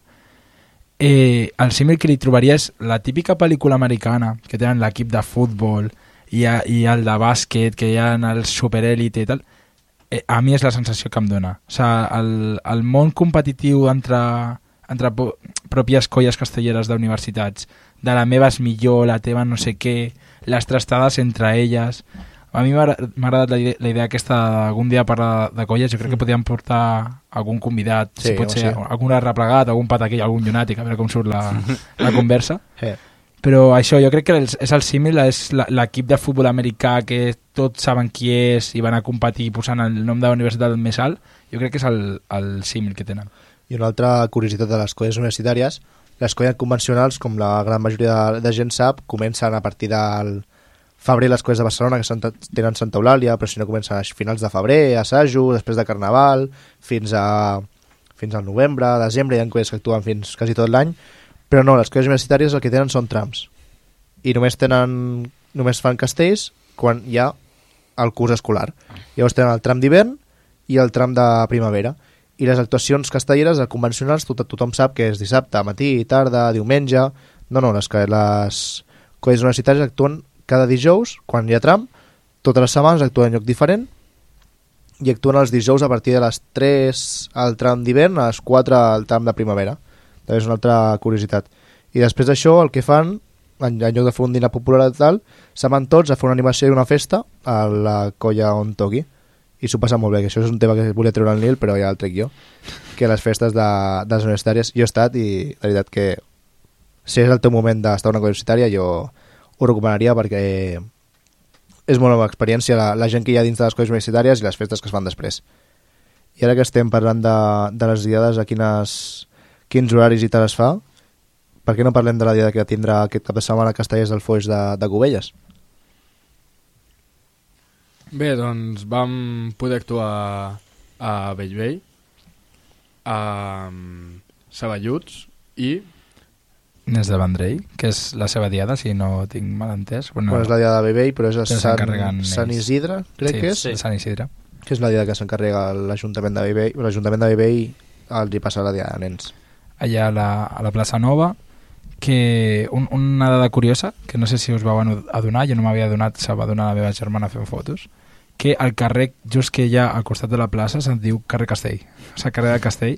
Speaker 4: Eh, el símil que li trobaria és la típica pel·lícula americana que tenen l'equip de futbol i, a, i el de bàsquet, que hi ha el superèlite i tal. Eh, a mi és la sensació que em dona. O sigui, el, el món competitiu entre, entre pròpies colles castelleres d'universitats, de la meva és millor, la teva no sé què, les trastades entre elles... A mi m'ha agradat la, la idea aquesta d'algun dia parlar de colles. Jo crec que podríem portar algun convidat, sí, si pot ser sí. algun arreplegat, algun pataquell, algun llunàtic, a veure com surt la, la conversa. Sí. Però això, jo crec que és el símil, és l'equip de futbol americà que tots saben qui és i van a competir posant el nom de la universitat més alt. Jo crec que és el, el símil que tenen.
Speaker 1: I una altra curiositat de les colles universitàries, les colles convencionals, com la gran majoria de, de gent sap, comencen a partir del febrer les colles de Barcelona, que Santa, tenen Santa Eulàlia, però si no comencen a finals de febrer, assajo, després de Carnaval, fins a fins al novembre, desembre, hi ha colles que actuen fins quasi tot l'any, però no, les colles universitàries el que tenen són trams. I només tenen només fan castells quan hi ha el curs escolar. Llavors tenen el tram d'hivern i el tram de primavera. I les actuacions castelleres, convencionals, tot, tothom sap que és dissabte, matí, tarda, diumenge... No, no, les, les colles universitàries actuen cada dijous, quan hi ha tram, totes les setmanes actuen en lloc diferent i actuen els dijous a partir de les tres al tram d'hivern, a les quatre al tram de primavera. També és una altra curiositat. I després d'això el que fan, en, en lloc de fer un dinar popular i tal, se'n van tots a fer una animació i una festa a la colla on toqui. I s'ho passa molt bé, que això és un tema que volia treure al Nil, però ja el trec jo, que les festes de, de les universitàries jo he estat i la veritat que si és el teu moment d'estar a una colla universitària jo ho recomanaria perquè és molt nova experiència la, la gent que hi ha dins de les colles universitàries i les festes que es fan després. I ara que estem parlant de, de les diades, a quines, quins horaris i tal es fa, per què no parlem de la diada que tindrà aquest cap de setmana a Castellers del Foix de, de Cubelles?
Speaker 3: Bé, doncs vam poder actuar a Bellvei um, Saballuts i...
Speaker 4: Nes de Vendrell, que és la seva diada, si no tinc mal entès. Bueno,
Speaker 1: Bueno, és la diada de Bebei, però és a
Speaker 4: Però
Speaker 1: Sant,
Speaker 4: s'encarreguen
Speaker 1: Sant
Speaker 4: ells.
Speaker 1: Isidre, crec
Speaker 4: sí,
Speaker 1: que és.
Speaker 4: sí. Sant Isidre.
Speaker 1: Que és la diada que s'encarrega l'Ajuntament de Bebei. L'Ajuntament de Bebei els hi passa la diada de nens.
Speaker 4: Allà a la, a la plaça Nova, que un, una dada curiosa, que no sé si us vau adonar, jo no m'havia adonat, se va adonar la meva germana fent fotos, que el carrer just que hi ha al costat de la plaça se'n diu carrer Castell, o sigui, carrer de Castell,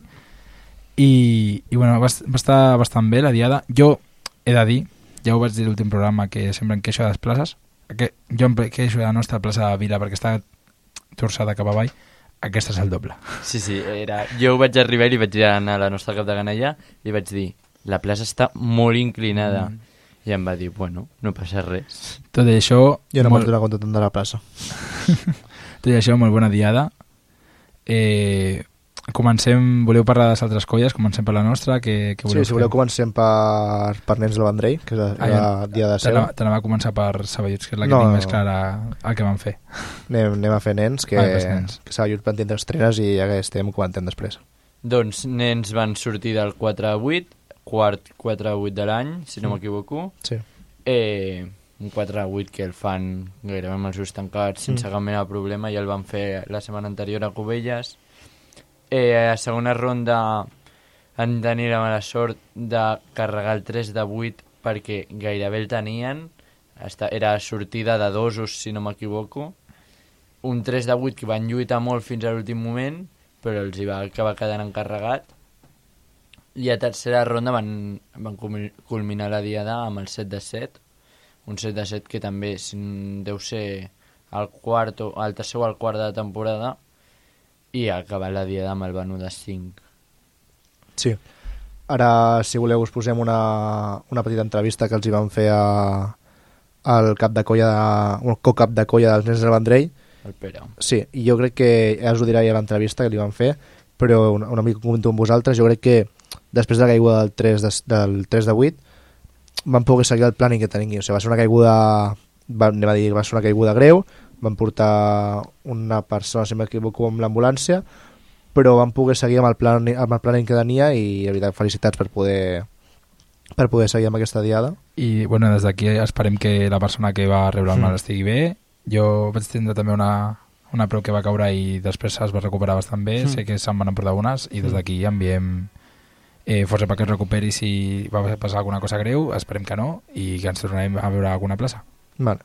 Speaker 4: i, i bueno, va, va estar bastant bé la diada. Jo he de dir, ja ho vaig dir l'últim programa, que sempre em queixo de les places, que jo em queixo de la nostra plaça de Vila perquè està torçada cap avall, aquesta és el doble.
Speaker 2: Sí, sí, era... jo vaig arribar i vaig anar a la nostra cap de Ganella i vaig dir, la plaça està molt inclinada. Mm. I em va dir, bueno, no passa res.
Speaker 4: Tot i això...
Speaker 1: Jo no
Speaker 4: molt...
Speaker 1: m'ho donar compte tant de la plaça.
Speaker 4: Tot i això, molt bona diada. Eh, comencem... Voleu parlar de les altres colles? Comencem per la nostra? Que, que
Speaker 1: Sí,
Speaker 4: voleu
Speaker 1: si voleu comencem per, per nens del Vendrell, que és la,
Speaker 4: Ah,
Speaker 1: la
Speaker 4: ja.
Speaker 1: diada de
Speaker 4: Te
Speaker 1: seu.
Speaker 4: n'anava te n'anava a començar per Saballuts, que és la que
Speaker 1: No,
Speaker 4: tinc
Speaker 1: no,
Speaker 4: més
Speaker 1: no.
Speaker 4: clara el que van fer.
Speaker 1: Anem, anem a fer nens, que,
Speaker 4: Ah, pues nens.
Speaker 1: que s'ha lluit plantant estrenes i ja que estem comentant després.
Speaker 2: Doncs nens van sortir del quatre a vuit, quart quatre a vuit de l'any, si no m'equivoco.
Speaker 1: Sí.
Speaker 2: Eh, un quatre a vuit que el fan gairebé amb els ulls tancats, sense
Speaker 1: Mm.
Speaker 2: cap mena de problema, i el van fer la setmana anterior a Cubelles. Eh, a segona ronda han tenir la mala sort de carregar el tres de vuit perquè gairebé el tenien. Esta, era sortida de dosos, si no m'equivoco. Un tres de vuit que van lluitar molt fins a l'últim moment, però els hi va acabar quedant encarregat. I a tercera ronda van, van culmi- culminar la diada amb el set de set, un set de set que també sin- deu ser el, quart o, el tercer o el quart de la temporada, i ha acabat la diada amb el Banu de cinc.
Speaker 1: Sí. Ara, si voleu, us posem una, una petita entrevista que els hi van fer a, al cap de colla, de, un co-cap de colla dels nens del Vendrell.
Speaker 2: El Pere.
Speaker 1: Sí, i jo crec que, ja us ho dirà ja a l'entrevista que li van fer, però una, una mica comento amb vosaltres, jo crec que després de la caiguda del tres de, del tres de vuit van poder seguir el planning que tenien. O sigui, va ser una caiguda, va, anem a dir, va ser una caiguda greu, van portar una persona, si m'equivoco, amb l'ambulància, però van poder seguir amb el plan, amb el planning que tenia i, de veritat, felicitats per poder per poder seguir amb aquesta diada.
Speaker 4: I bueno, des d'aquí esperem que la persona que va rebre el mal
Speaker 1: Mm.
Speaker 4: estigui bé. Jo vaig tindre també una, una preu que va caure i després es va recuperar bastant bé.
Speaker 1: Mm.
Speaker 4: Sé que se'n van emportar unes i des d'aquí enviem eh, força perquè es recuperi si va passar alguna cosa greu, esperem que no, i que ens tornarem a veure alguna plaça.
Speaker 1: Vale.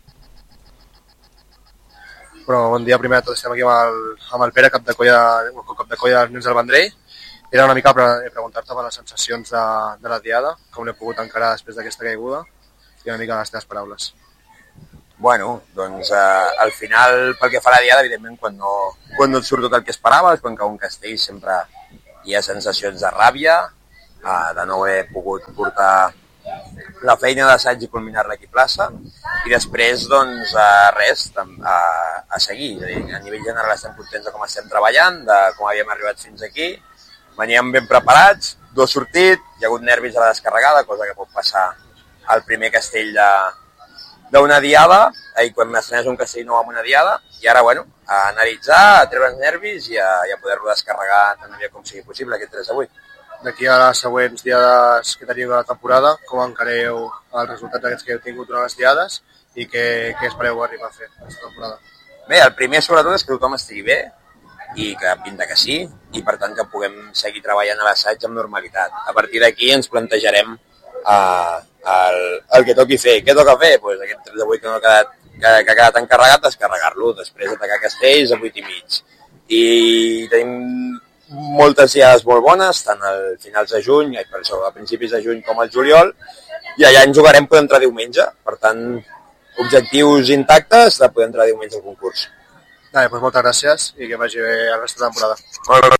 Speaker 7: Però bon dia, primer de tot estem aquí amb el, amb el Pere, cap de colla, cap de colla dels nens del Vendrell. Era una mica pre preguntar-te per les sensacions de, de la diada, com l'he pogut encarar després d'aquesta caiguda, i una mica les teves paraules.
Speaker 8: Bueno, doncs eh, al final, pel que fa a la diada, evidentment, quan no, quan no et surt tot el que esperaves, quan cau un castell sempre hi ha sensacions de ràbia, eh, de no haver pogut portar la feina d'assaig i culminar-la aquí a plaça, i després, doncs, eh, res, a, a seguir. És a dir, a nivell general estem contents de com estem treballant, de com havíem arribat fins aquí, veníem ben preparats, no ha sortit, hi ha hagut nervis a la descarregada, cosa que pot passar al primer castell de d'una diada, i quan m'estrenes un castell nou amb una diada, i ara, bueno, a analitzar, a treure els nervis i a, i a poder-lo descarregar tan aviat com sigui possible, aquest tres de vuit.
Speaker 7: D'aquí a les següents diades que teniu de la temporada, com encareu els resultats aquests que heu tingut durant les diades i què, què espereu arribar a fer aquesta temporada?
Speaker 8: Bé, el primer sobretot és que tothom estigui bé i que pinta que sí, i per tant que puguem seguir treballant a l'assaig amb normalitat. A partir d'aquí ens plantejarem uh, el, el que toqui fer. Què toca fer? Pues aquest tres de vuit que no ha quedat, que, que ha quedat encarregat, descarregar-lo, després atacar castells a vuit i mig. I tenim moltes diades molt bones, tant al finals de juny, per això, a principis de juny com al juliol, i allà ens jugarem poder entrar diumenge. Per tant, objectius intactes de poder entrar diumenge al concurs.
Speaker 7: Vale, doncs moltes gràcies i que vagi bé el resta de temporada.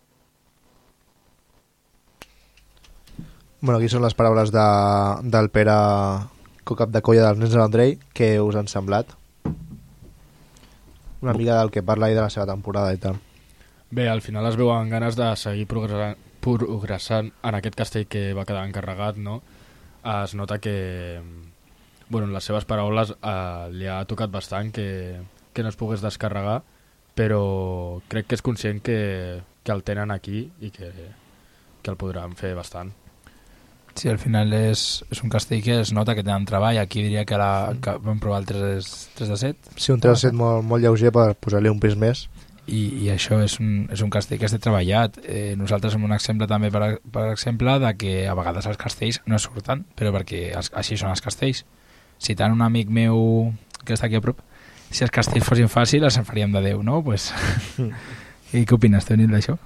Speaker 1: Bueno, aquí són les paraules de, del Pere, co-cap de colla dels nens de l'Andrei. Què us han semblat? Una mica del que parla i de la seva temporada i tal.
Speaker 3: Bé, al final es veuen ganes de seguir progressant, progressant en aquest castell que va quedar encarregat, no? Es nota que, bueno, en les seves paraules eh, li ha tocat bastant que, que no es pogués descarregar, però crec que és conscient que, que el tenen aquí i que, que el podran fer bastant.
Speaker 4: Sí, al final és, és un castell que es nota que tenen treball. Aquí diria que, la, que vam provar el tres de set.
Speaker 1: Sí, un tres de set molt, molt lleuger per posar-li un pis més.
Speaker 4: I, i això és un, és un castell que està treballat. Eh, nosaltres som un exemple també, per, per exemple, de que a vegades els castells no surten, però perquè els, així són els castells. Citant un amic meu que està aquí a prop, si els castells fossin fàcils els en faríem de Déu, no? Pues... I què opines, Toni, d'això?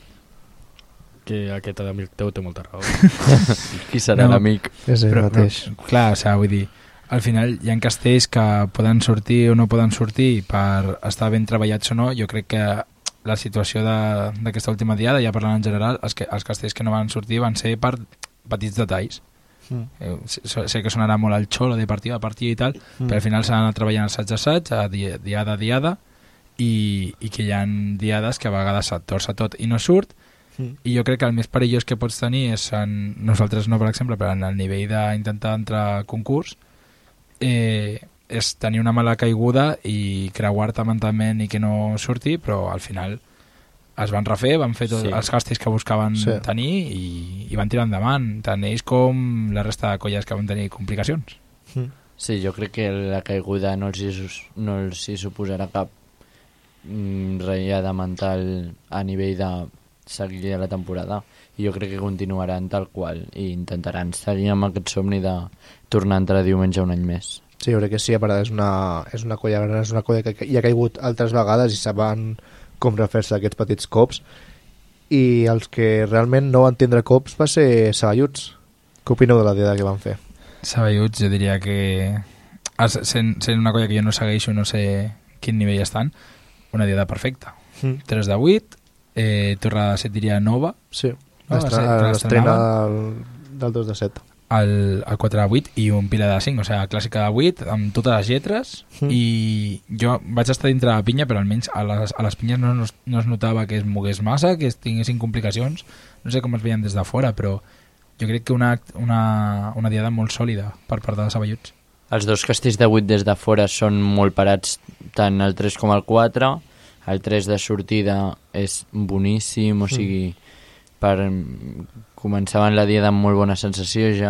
Speaker 3: Que aquest amic teu té molta raó.
Speaker 2: Qui serà no, l'amic?
Speaker 1: És ell mateix.
Speaker 4: Però, clar, o sigui, vull dir, al final hi ha castells que poden sortir o no poden sortir per estar ben treballats o no. Jo crec que la situació d'aquesta última diada, ja parlant en general, els, que, els castells que no van sortir van ser per petits detalls. Mm. Eh, sé, sé que sonarà molt al xolo de partida a partida i tal, mm. però al final s'ha anat treballant assaig a assaig, a diada a diada, i, i que hi ha diades que a vegades se't torça tot i no surt. Mm. I jo crec que el més perillós que pots tenir és, en, nosaltres no per exemple, però en el nivell d'intentar entrar a concurs, eh, és tenir una mala caiguda i creuar-te mentalment i que no surti, però al final es van refer, van fer tots sí. els castells que buscaven sí. tenir i, i van tirar endavant, tant ells com la resta de colles que van tenir complicacions.
Speaker 2: Mm. Sí, jo crec que la caiguda no els hi, no els hi suposarà cap mm, ratllada mental a nivell de seguir la temporada, i jo crec que continuaran tal qual i intentaran seguir amb aquest somni de tornar a entrar diumenge un any més.
Speaker 1: Sí, jo crec que sí, a part és una, és una colla gran, és una colla que hi ha caigut altres vegades i saben com refer-se aquests petits cops, i els que realment no van tindre cops va ser Saballuts. Què opineu de la diada que van fer?
Speaker 4: Saballuts, jo diria que sent, sent una colla que jo no segueixo, no sé quin nivell estan, una diada perfecta. Mm. tres de vuit, Eh, Torre de set diria nova,
Speaker 1: sí,
Speaker 4: no?
Speaker 1: L'estrena del, del dos de set,
Speaker 4: el, el quatre de vuit i un pilar de cinc, o sigui, clàssica de vuit amb totes les lletres. Mm. I jo vaig estar dintre de la pinya, però almenys a les, a les pinyes no, no, no es notava que es mogués massa, que es tinguessin complicacions, no sé com es veien des de fora, però jo crec que una, una, una diada molt sòlida per part de Saballuts.
Speaker 2: Els dos castells de vuit des de fora són molt parats, tant el tres com el quatre. El tres de sortida és boníssim, o sigui, per... començaven la diada amb molt bona sensació ja,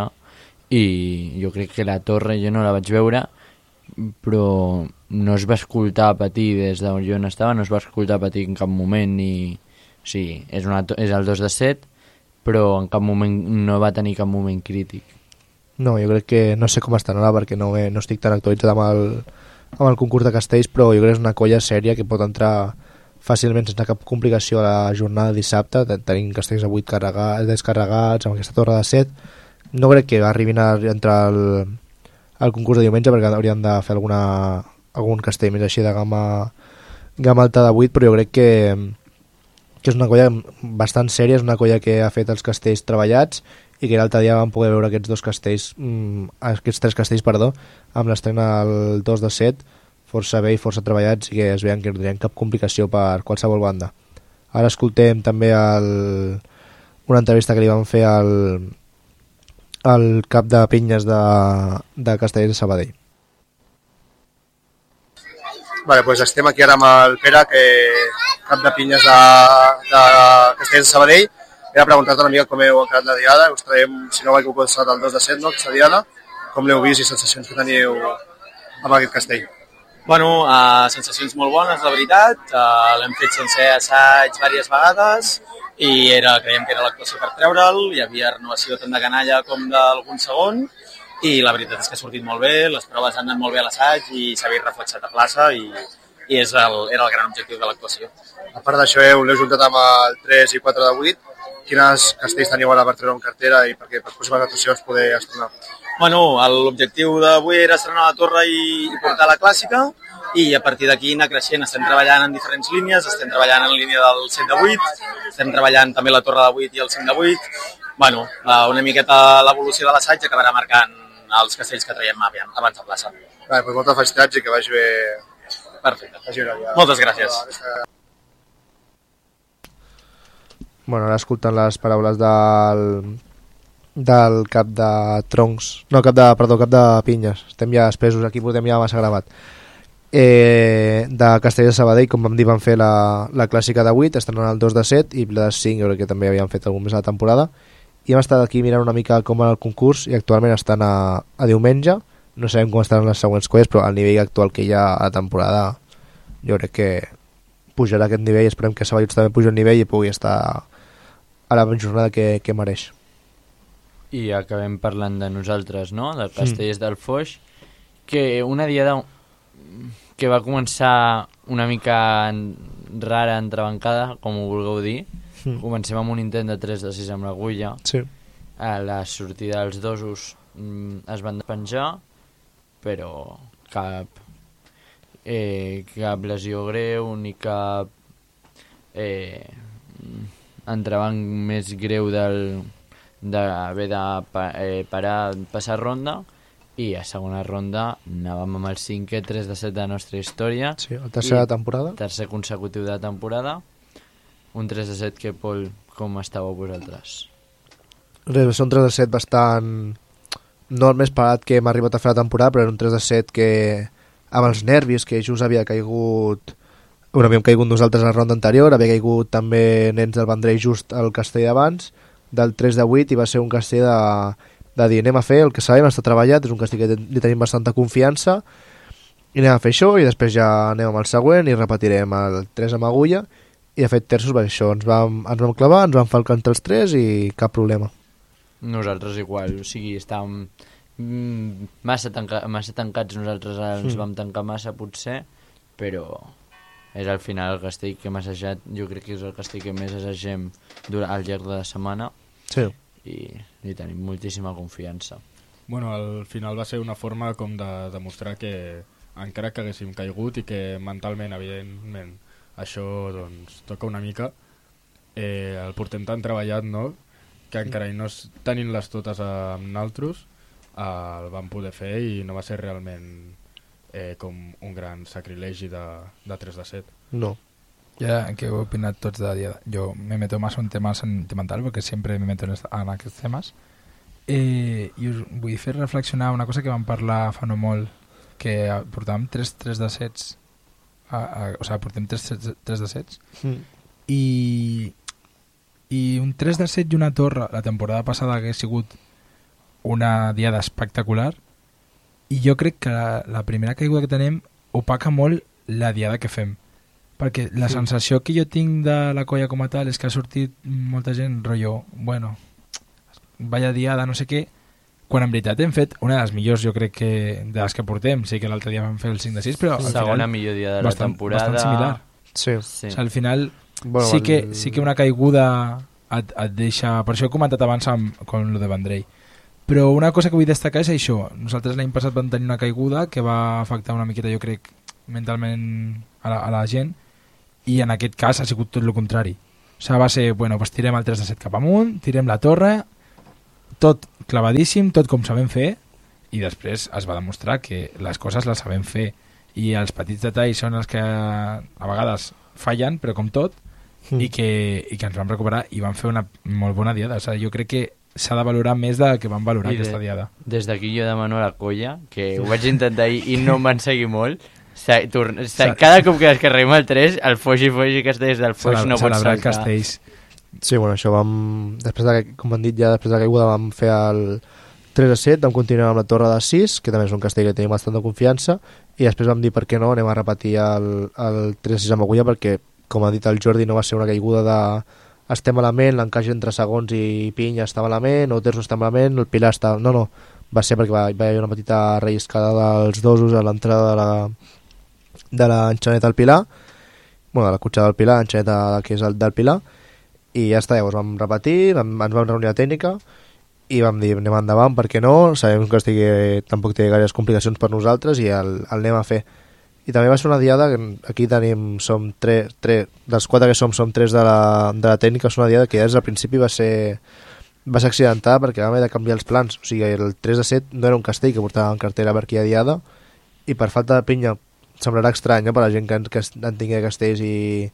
Speaker 2: i jo crec que la torre jo no la vaig veure, però no es va escoltar patir des d'on jo no estava, no es va escoltar patir en cap moment, ni... o sigui, és, una, és el dos de set, però en cap moment no va tenir cap moment crític.
Speaker 1: No, jo crec que no sé com estan ara perquè no, no estic tan actualitzat amb el... amb el concurs de castells, però jo crec que és una colla sèria que pot entrar fàcilment sense cap complicació a la jornada de dissabte, tenint castells a vuit carregats, descarregats, amb aquesta torre de set. No crec que arribin a entrar al, al concurs de diumenge perquè haurien de fer alguna, algun castell més així de gamma, gamma alta de vuit, però jo crec que, que és una colla bastant sèria, és una colla que ha fet els castells treballats i que l'altre dia vam poder veure aquests dos castells, mm, aquests tres castells, perdó, amb l'estrena el dos de set, força bé i força treballats, i que es veien que no tenien cap complicació per qualsevol banda. Ara escoltem també el, una entrevista que li van fer al, al cap de pinyes de, de Castellers de Sabadell.
Speaker 7: Vale, pues estem aquí ara amb el Pere, que cap de pinyes de, de Castellers de Sabadell. Era preguntar-te una mica com heu encarat la diada, us traiem, si no vaig començar el dos de set, no, aquesta diada, com l'heu vist i sensacions que teniu amb aquest castell?
Speaker 9: Bueno, uh, sensacions molt bones, la veritat, uh, l'hem fet sense assaig diverses vegades i era, creiem que era l'actuació per treure'l, hi havia renovació tant de canalla com d'algun segon i la veritat és que ha sortit molt bé, les proves han anat molt bé a l'assaig i s'ha vist reflexat a plaça i, i és el, era el gran objectiu de l'actuació.
Speaker 7: A part d'això, heu l'heu juntat amb el tres i quatre de vuit. Quines castells teniu ara per treure en cartera i perquè per possibles actuacions poder estrenar?
Speaker 9: Bueno, l'objectiu d'avui era estrenar la torre i, i portar la clàssica i a partir d'aquí anar creixent. Estem treballant en diferents línies, estem treballant en línia del set de vuit, estem treballant també la torre de vuit i el cinc de vuit. Bueno, una miqueta l'evolució de l'assaig acabarà marcant els castells que traiem abans de plaça.
Speaker 7: Vale, pues moltes felicitats i que vagi bé.
Speaker 9: Perfecte. Vagi bé. Moltes gràcies.
Speaker 1: Bueno, ara escoltant les paraules del, del cap de troncs, no, cap de, perdó, cap de pinyes. Estem ja espesos, aquí portem ja massa gravat. Eh, de Castellers de Sabadell, com vam dir, van fer la, la clàssica de vuit, estan en el dos de set, i la de cinc, jo crec que també havien fet algun més a la temporada, i hem estat aquí mirant una mica com va el concurs, i actualment estan a, a diumenge, no sabem com estaran les següents colles, però al nivell actual que hi ha a la temporada, jo crec que pujarà aquest nivell, esperem que Sabadell també pugi el nivell i pugui estar a la jornada que, que mereix.
Speaker 2: I acabem parlant de nosaltres, no? Del Castellers mm. del Foix, que una diada que va començar una mica rara, entrebancada, com ho vulgueu dir. Mm. Comencem amb un intent de tres de sis amb l'agulla.
Speaker 1: Sí.
Speaker 2: A la sortida dels dosos mm, es van despenjar, però cap, eh, cap lesió greu ni cap eh, entrebanc més greu del d'haver de pa, eh, parar, passar ronda, i a segona ronda anàvem amb el cinquè tres de set de la nostra història.
Speaker 1: Sí, el tercer de temporada.
Speaker 2: Tercer consecutiu de temporada. Un tres de set que, Pol, com estàveu vosaltres?
Speaker 1: Res, va ser un tres de set bastant... no el més parat que hem arribat a fer la temporada, però era un tres de set que amb els nervis, que just havia caigut... Bueno, havíem caigut nosaltres a la ronda anterior, havia caigut també nens del Vendrell just al castell d'abans, del tres de vuit, i va ser un castell de, de dir anem a fer el que sabem, està treballat, és un castell que li tenim bastanta confiança, i anem a fer això, i després ja anem amb el següent i repetirem el tres amb agulla, i de fet terços va ser això, ens vam, ens vam clavar, ens vam falcar entre els tres i cap problema.
Speaker 2: Nosaltres igual, o sigui, estàvem massa, tanca, massa tancats, nosaltres ens mm. vam tancar massa potser, però és al final el castell que hem assajat, jo crec que és el castell que més assagem durant, al llarg de la setmana.
Speaker 1: Sí.
Speaker 2: I, i tenim moltíssima confiança.
Speaker 3: Bueno, al final va ser una forma com de demostrar que encara que haguéssim caigut i que mentalment, evidentment, això doncs toca una mica, eh, el portem tan treballat, no?, que encara i no tenint-les totes amb naltros, eh, el vam poder fer i no va ser realment eh, com un gran sacrilegi de, de tres de set.
Speaker 1: No.
Speaker 4: Ja, què heu opinat tots de dia? Jo me meto más en un tema sentimental porque siempre me meto en, esta, en aquests temes. Eh, I us vull fer reflexionar una cosa que vam parlar fa no molt, que portàvem tres tres de sets, a, a, o sigui, portem tres de sets, mm. i i un tres de set i una torre la temporada passada hagués sigut una diada espectacular, i jo crec que la, la primera caiguda que tenim opaca molt la diada que fem, perquè la sí. sensació que jo tinc de la colla com a tal és que ha sortit molta gent rotllo, bueno, vaya diada, no sé què, quan en veritat hem fet una de les millors, jo crec que de les que portem. Sí que l'altre dia vam fer el cinc de sis, però al
Speaker 2: segona
Speaker 4: final
Speaker 2: millor dia de la
Speaker 4: bastant,
Speaker 2: temporada,
Speaker 4: bastant similar.
Speaker 1: Sí.
Speaker 2: Sí.
Speaker 4: O sigui, al final
Speaker 1: bueno,
Speaker 4: sí, que,
Speaker 1: el...
Speaker 4: sí que una caiguda et, et deixa... Per això he comentat abans amb, amb lo de Vendrell. Però una cosa que vull destacar és això. Nosaltres l'any passat vam tenir una caiguda que va afectar una miqueta, jo crec, mentalment a la, a la gent, i en aquest cas ha sigut tot el contrari. O sigui, va ser, bueno, pues tirem el tres de set cap amunt, tirem la torre, tot clavadíssim, tot com sabem fer, i després es va demostrar que les coses les sabem fer, i els petits detalls són els que a vegades fallen, però com tot, mm. i, que, i que ens vam recuperar i vam fer una molt bona diada. O sigui, jo crec que s'ha de valorar més del que vam valorar I aquesta de, diada.
Speaker 2: Des d'aquí jo demano a la colla, que ho vaig intentar ahir i no em van seguir molt, sa, torn, sa, cada cop que descarreguem el tres, el Foix i Foix i Castells del Foix no pot saltar.
Speaker 4: Castells.
Speaker 1: Sí, bueno, això vam... Després de, com han dit ja, després de la caiguda vam fer el tres a set, vam continuar amb la torre de sis, que també és un castell que tenim bastant de confiança, i després vam dir per què no, anem a repetir el, el tres a sis amb agulla, perquè, com ha dit el Jordi, no va ser una caiguda de... estem malament, l'encaix entre segons i pinya està malament, o terços està malament, el pilar està... No, no, va ser perquè va, va haver una petita relliscada dels dosos a l'entrada de la de l'enxaneta al pilar, bueno, de la cotxada del pilar, l'enxaneta que és el del pilar, i ja està, llavors vam repetir, vam, ens vam reunir a tècnica, i vam dir, anem endavant, per què no? Sabem que estigui, tampoc té gaires complicacions per nosaltres, i el, el anem a fer. I també va ser una diada, aquí tenim, som tres, tres dels quatre que som, som tres de la, de la tècnica, és una diada que des del principi va ser, va ser accidentada perquè vam haver de canviar els plans, o sigui, el tres de set no era un castell que portava en cartera per aquella diada, i per falta de pinya semblarà estrany, no?, per a la gent que, que en tingui castells i,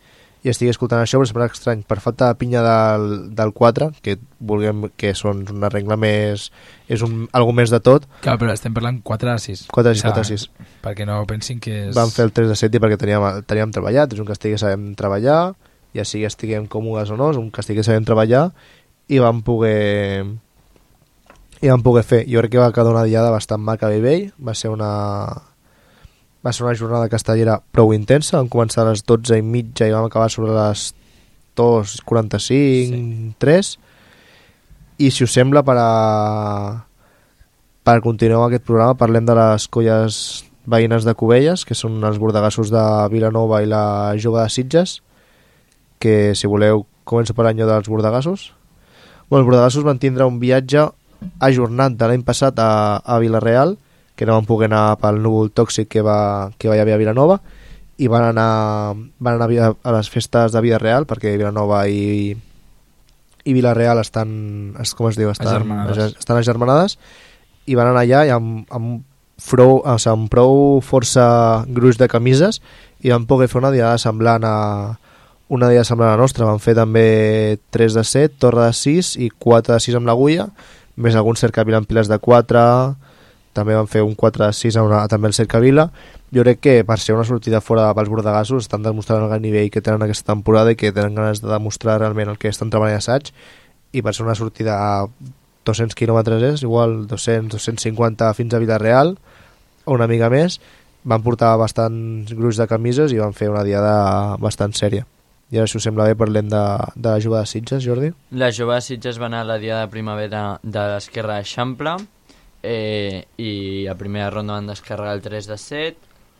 Speaker 1: i estigui escoltant això, però sembla estrany per falta de pinya del, del quatre, que vulguem que són una regla més, és un, algo més de tot.
Speaker 4: Clar, però estem parlant quatre a sis.
Speaker 1: quatre a sis, quatre a sis.
Speaker 4: Perquè no pensin que és...
Speaker 1: Vam fer el tres a set perquè teníem, teníem treballat, és un castell que sabem treballar, ja sigui estiguem còmodes o no, és un castell que sabem treballar, i vam poder... i vam poder fer. Jo crec que va quedar una diada bastant maca a Bell, va ser una... Va ser una jornada castellera prou intensa, vam començar a les dotze i mitja i vam acabar sobre les dos quaranta-cinc, sí. tres. I si us sembla, per, a... per continuar amb aquest programa, parlem de les colles veïnes de Cubelles, que són els bordegassos de Vilanova i la Jove de Sitges, que si voleu començo per l'any dels bordegassos. Bueno, els bordegassos van tindre un viatge ajornat de l'any passat a, a Vilareal, que no van poder anar pel núvol tòxic que va, que va haver a Vilanova, i van anar, van anar a, a les festes de Vida Real, perquè Vilanova i, i Vilareal estan, com es diu, estan agermanades, estan agermanades, i van anar allà i amb, amb, frou, o sigui, amb prou força gruix de camises, i van poder fer una diada semblant a una diada semblant a la nostra. Van fer també tres de set, torre de sis i quatre de sis amb l'agulla, més alguns cercavila amb piles de quatre. També van fer un quatre a sis a una, també al Cercavila. Jo crec que per ser una sortida fora pels bordegassos estan demostrant el gran nivell que tenen aquesta temporada i que tenen ganes de demostrar realment el que estan treballant assaig, i per ser una sortida a dos-cents quilòmetres és, igual dos-cents, dos-cents cinquanta fins a Vilareal o una mica més, van portar bastants gruix de camises i van fer una diada bastant sèria. I ara, si us sembla bé, parlem de, de la Jove de Sitges, Jordi.
Speaker 2: La Jove de Sitges va anar a la diada de primavera de l'Esquerra d'Eixample, Eh, i a primera ronda van descarregar el tres de set,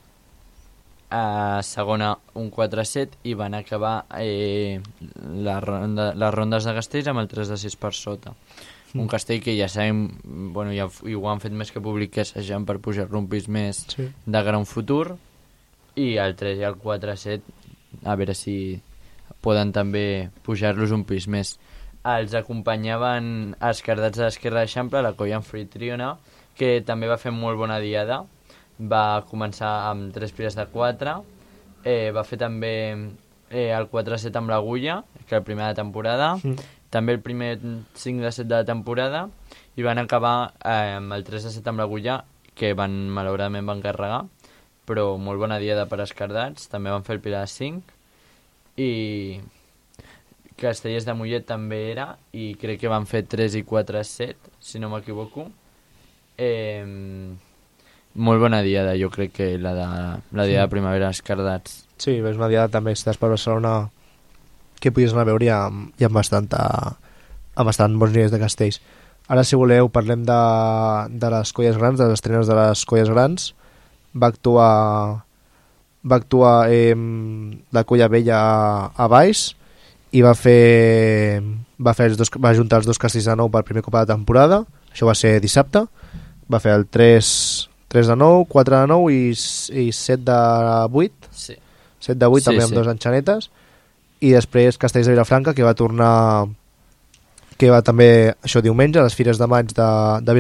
Speaker 2: a segona un quatre a set, i van acabar eh, la ronda, les rondes de castells amb el tres de sis per sota. Mm. Un castell que ja sabem, bueno, ja i ho han fet més que públic, que assajant per pujar-lo un pis més, sí, de gran futur, i el tres i el quatre a set a veure si poden també pujar-los un pis més. Els acompanyaven els cardats de l'Esquerra d'Eixample, la colla anfitriona, que també va fer molt bona diada. Va començar amb tres piles de quatre, eh, va fer també eh, el quatre a set amb l'agulla, que era el primer de temporada, mm. també el primer cinc de set de la temporada, i van acabar eh, amb el tres a set amb l'agulla, que van, malauradament van carregar, però molt bona diada per als cardats. També van fer el pilar de cinc, i Castellers de Mollet també era, i crec que van fer tres i quatre a set, si no m'equivoco. Eh, molt bona diada, jo crec que la de la diada de primavera als cardats.
Speaker 1: Sí, és una diada també, si estàs per Barcelona, que podies anar a veure, i amb, i amb, bastant, amb bastant bons nivells de castells. Ara, si voleu, parlem de, de les colles grans, de les estrenes de les colles grans. Va actuar va actuar eh, la colla vella a, a Baix, i va fer va, fer els dos, va juntar els dos castells de nou per primer cop de temporada. Això va ser dissabte. Va fer el tres, tres de nou, quatre de nou i, i set de vuit.
Speaker 2: Sí.
Speaker 1: set de vuit, sí, també amb
Speaker 2: sí.
Speaker 1: dos enxanetes. I després Castells de Vilafranca, que va tornar, que va també, això diumenge, a les Fires de Maig de, de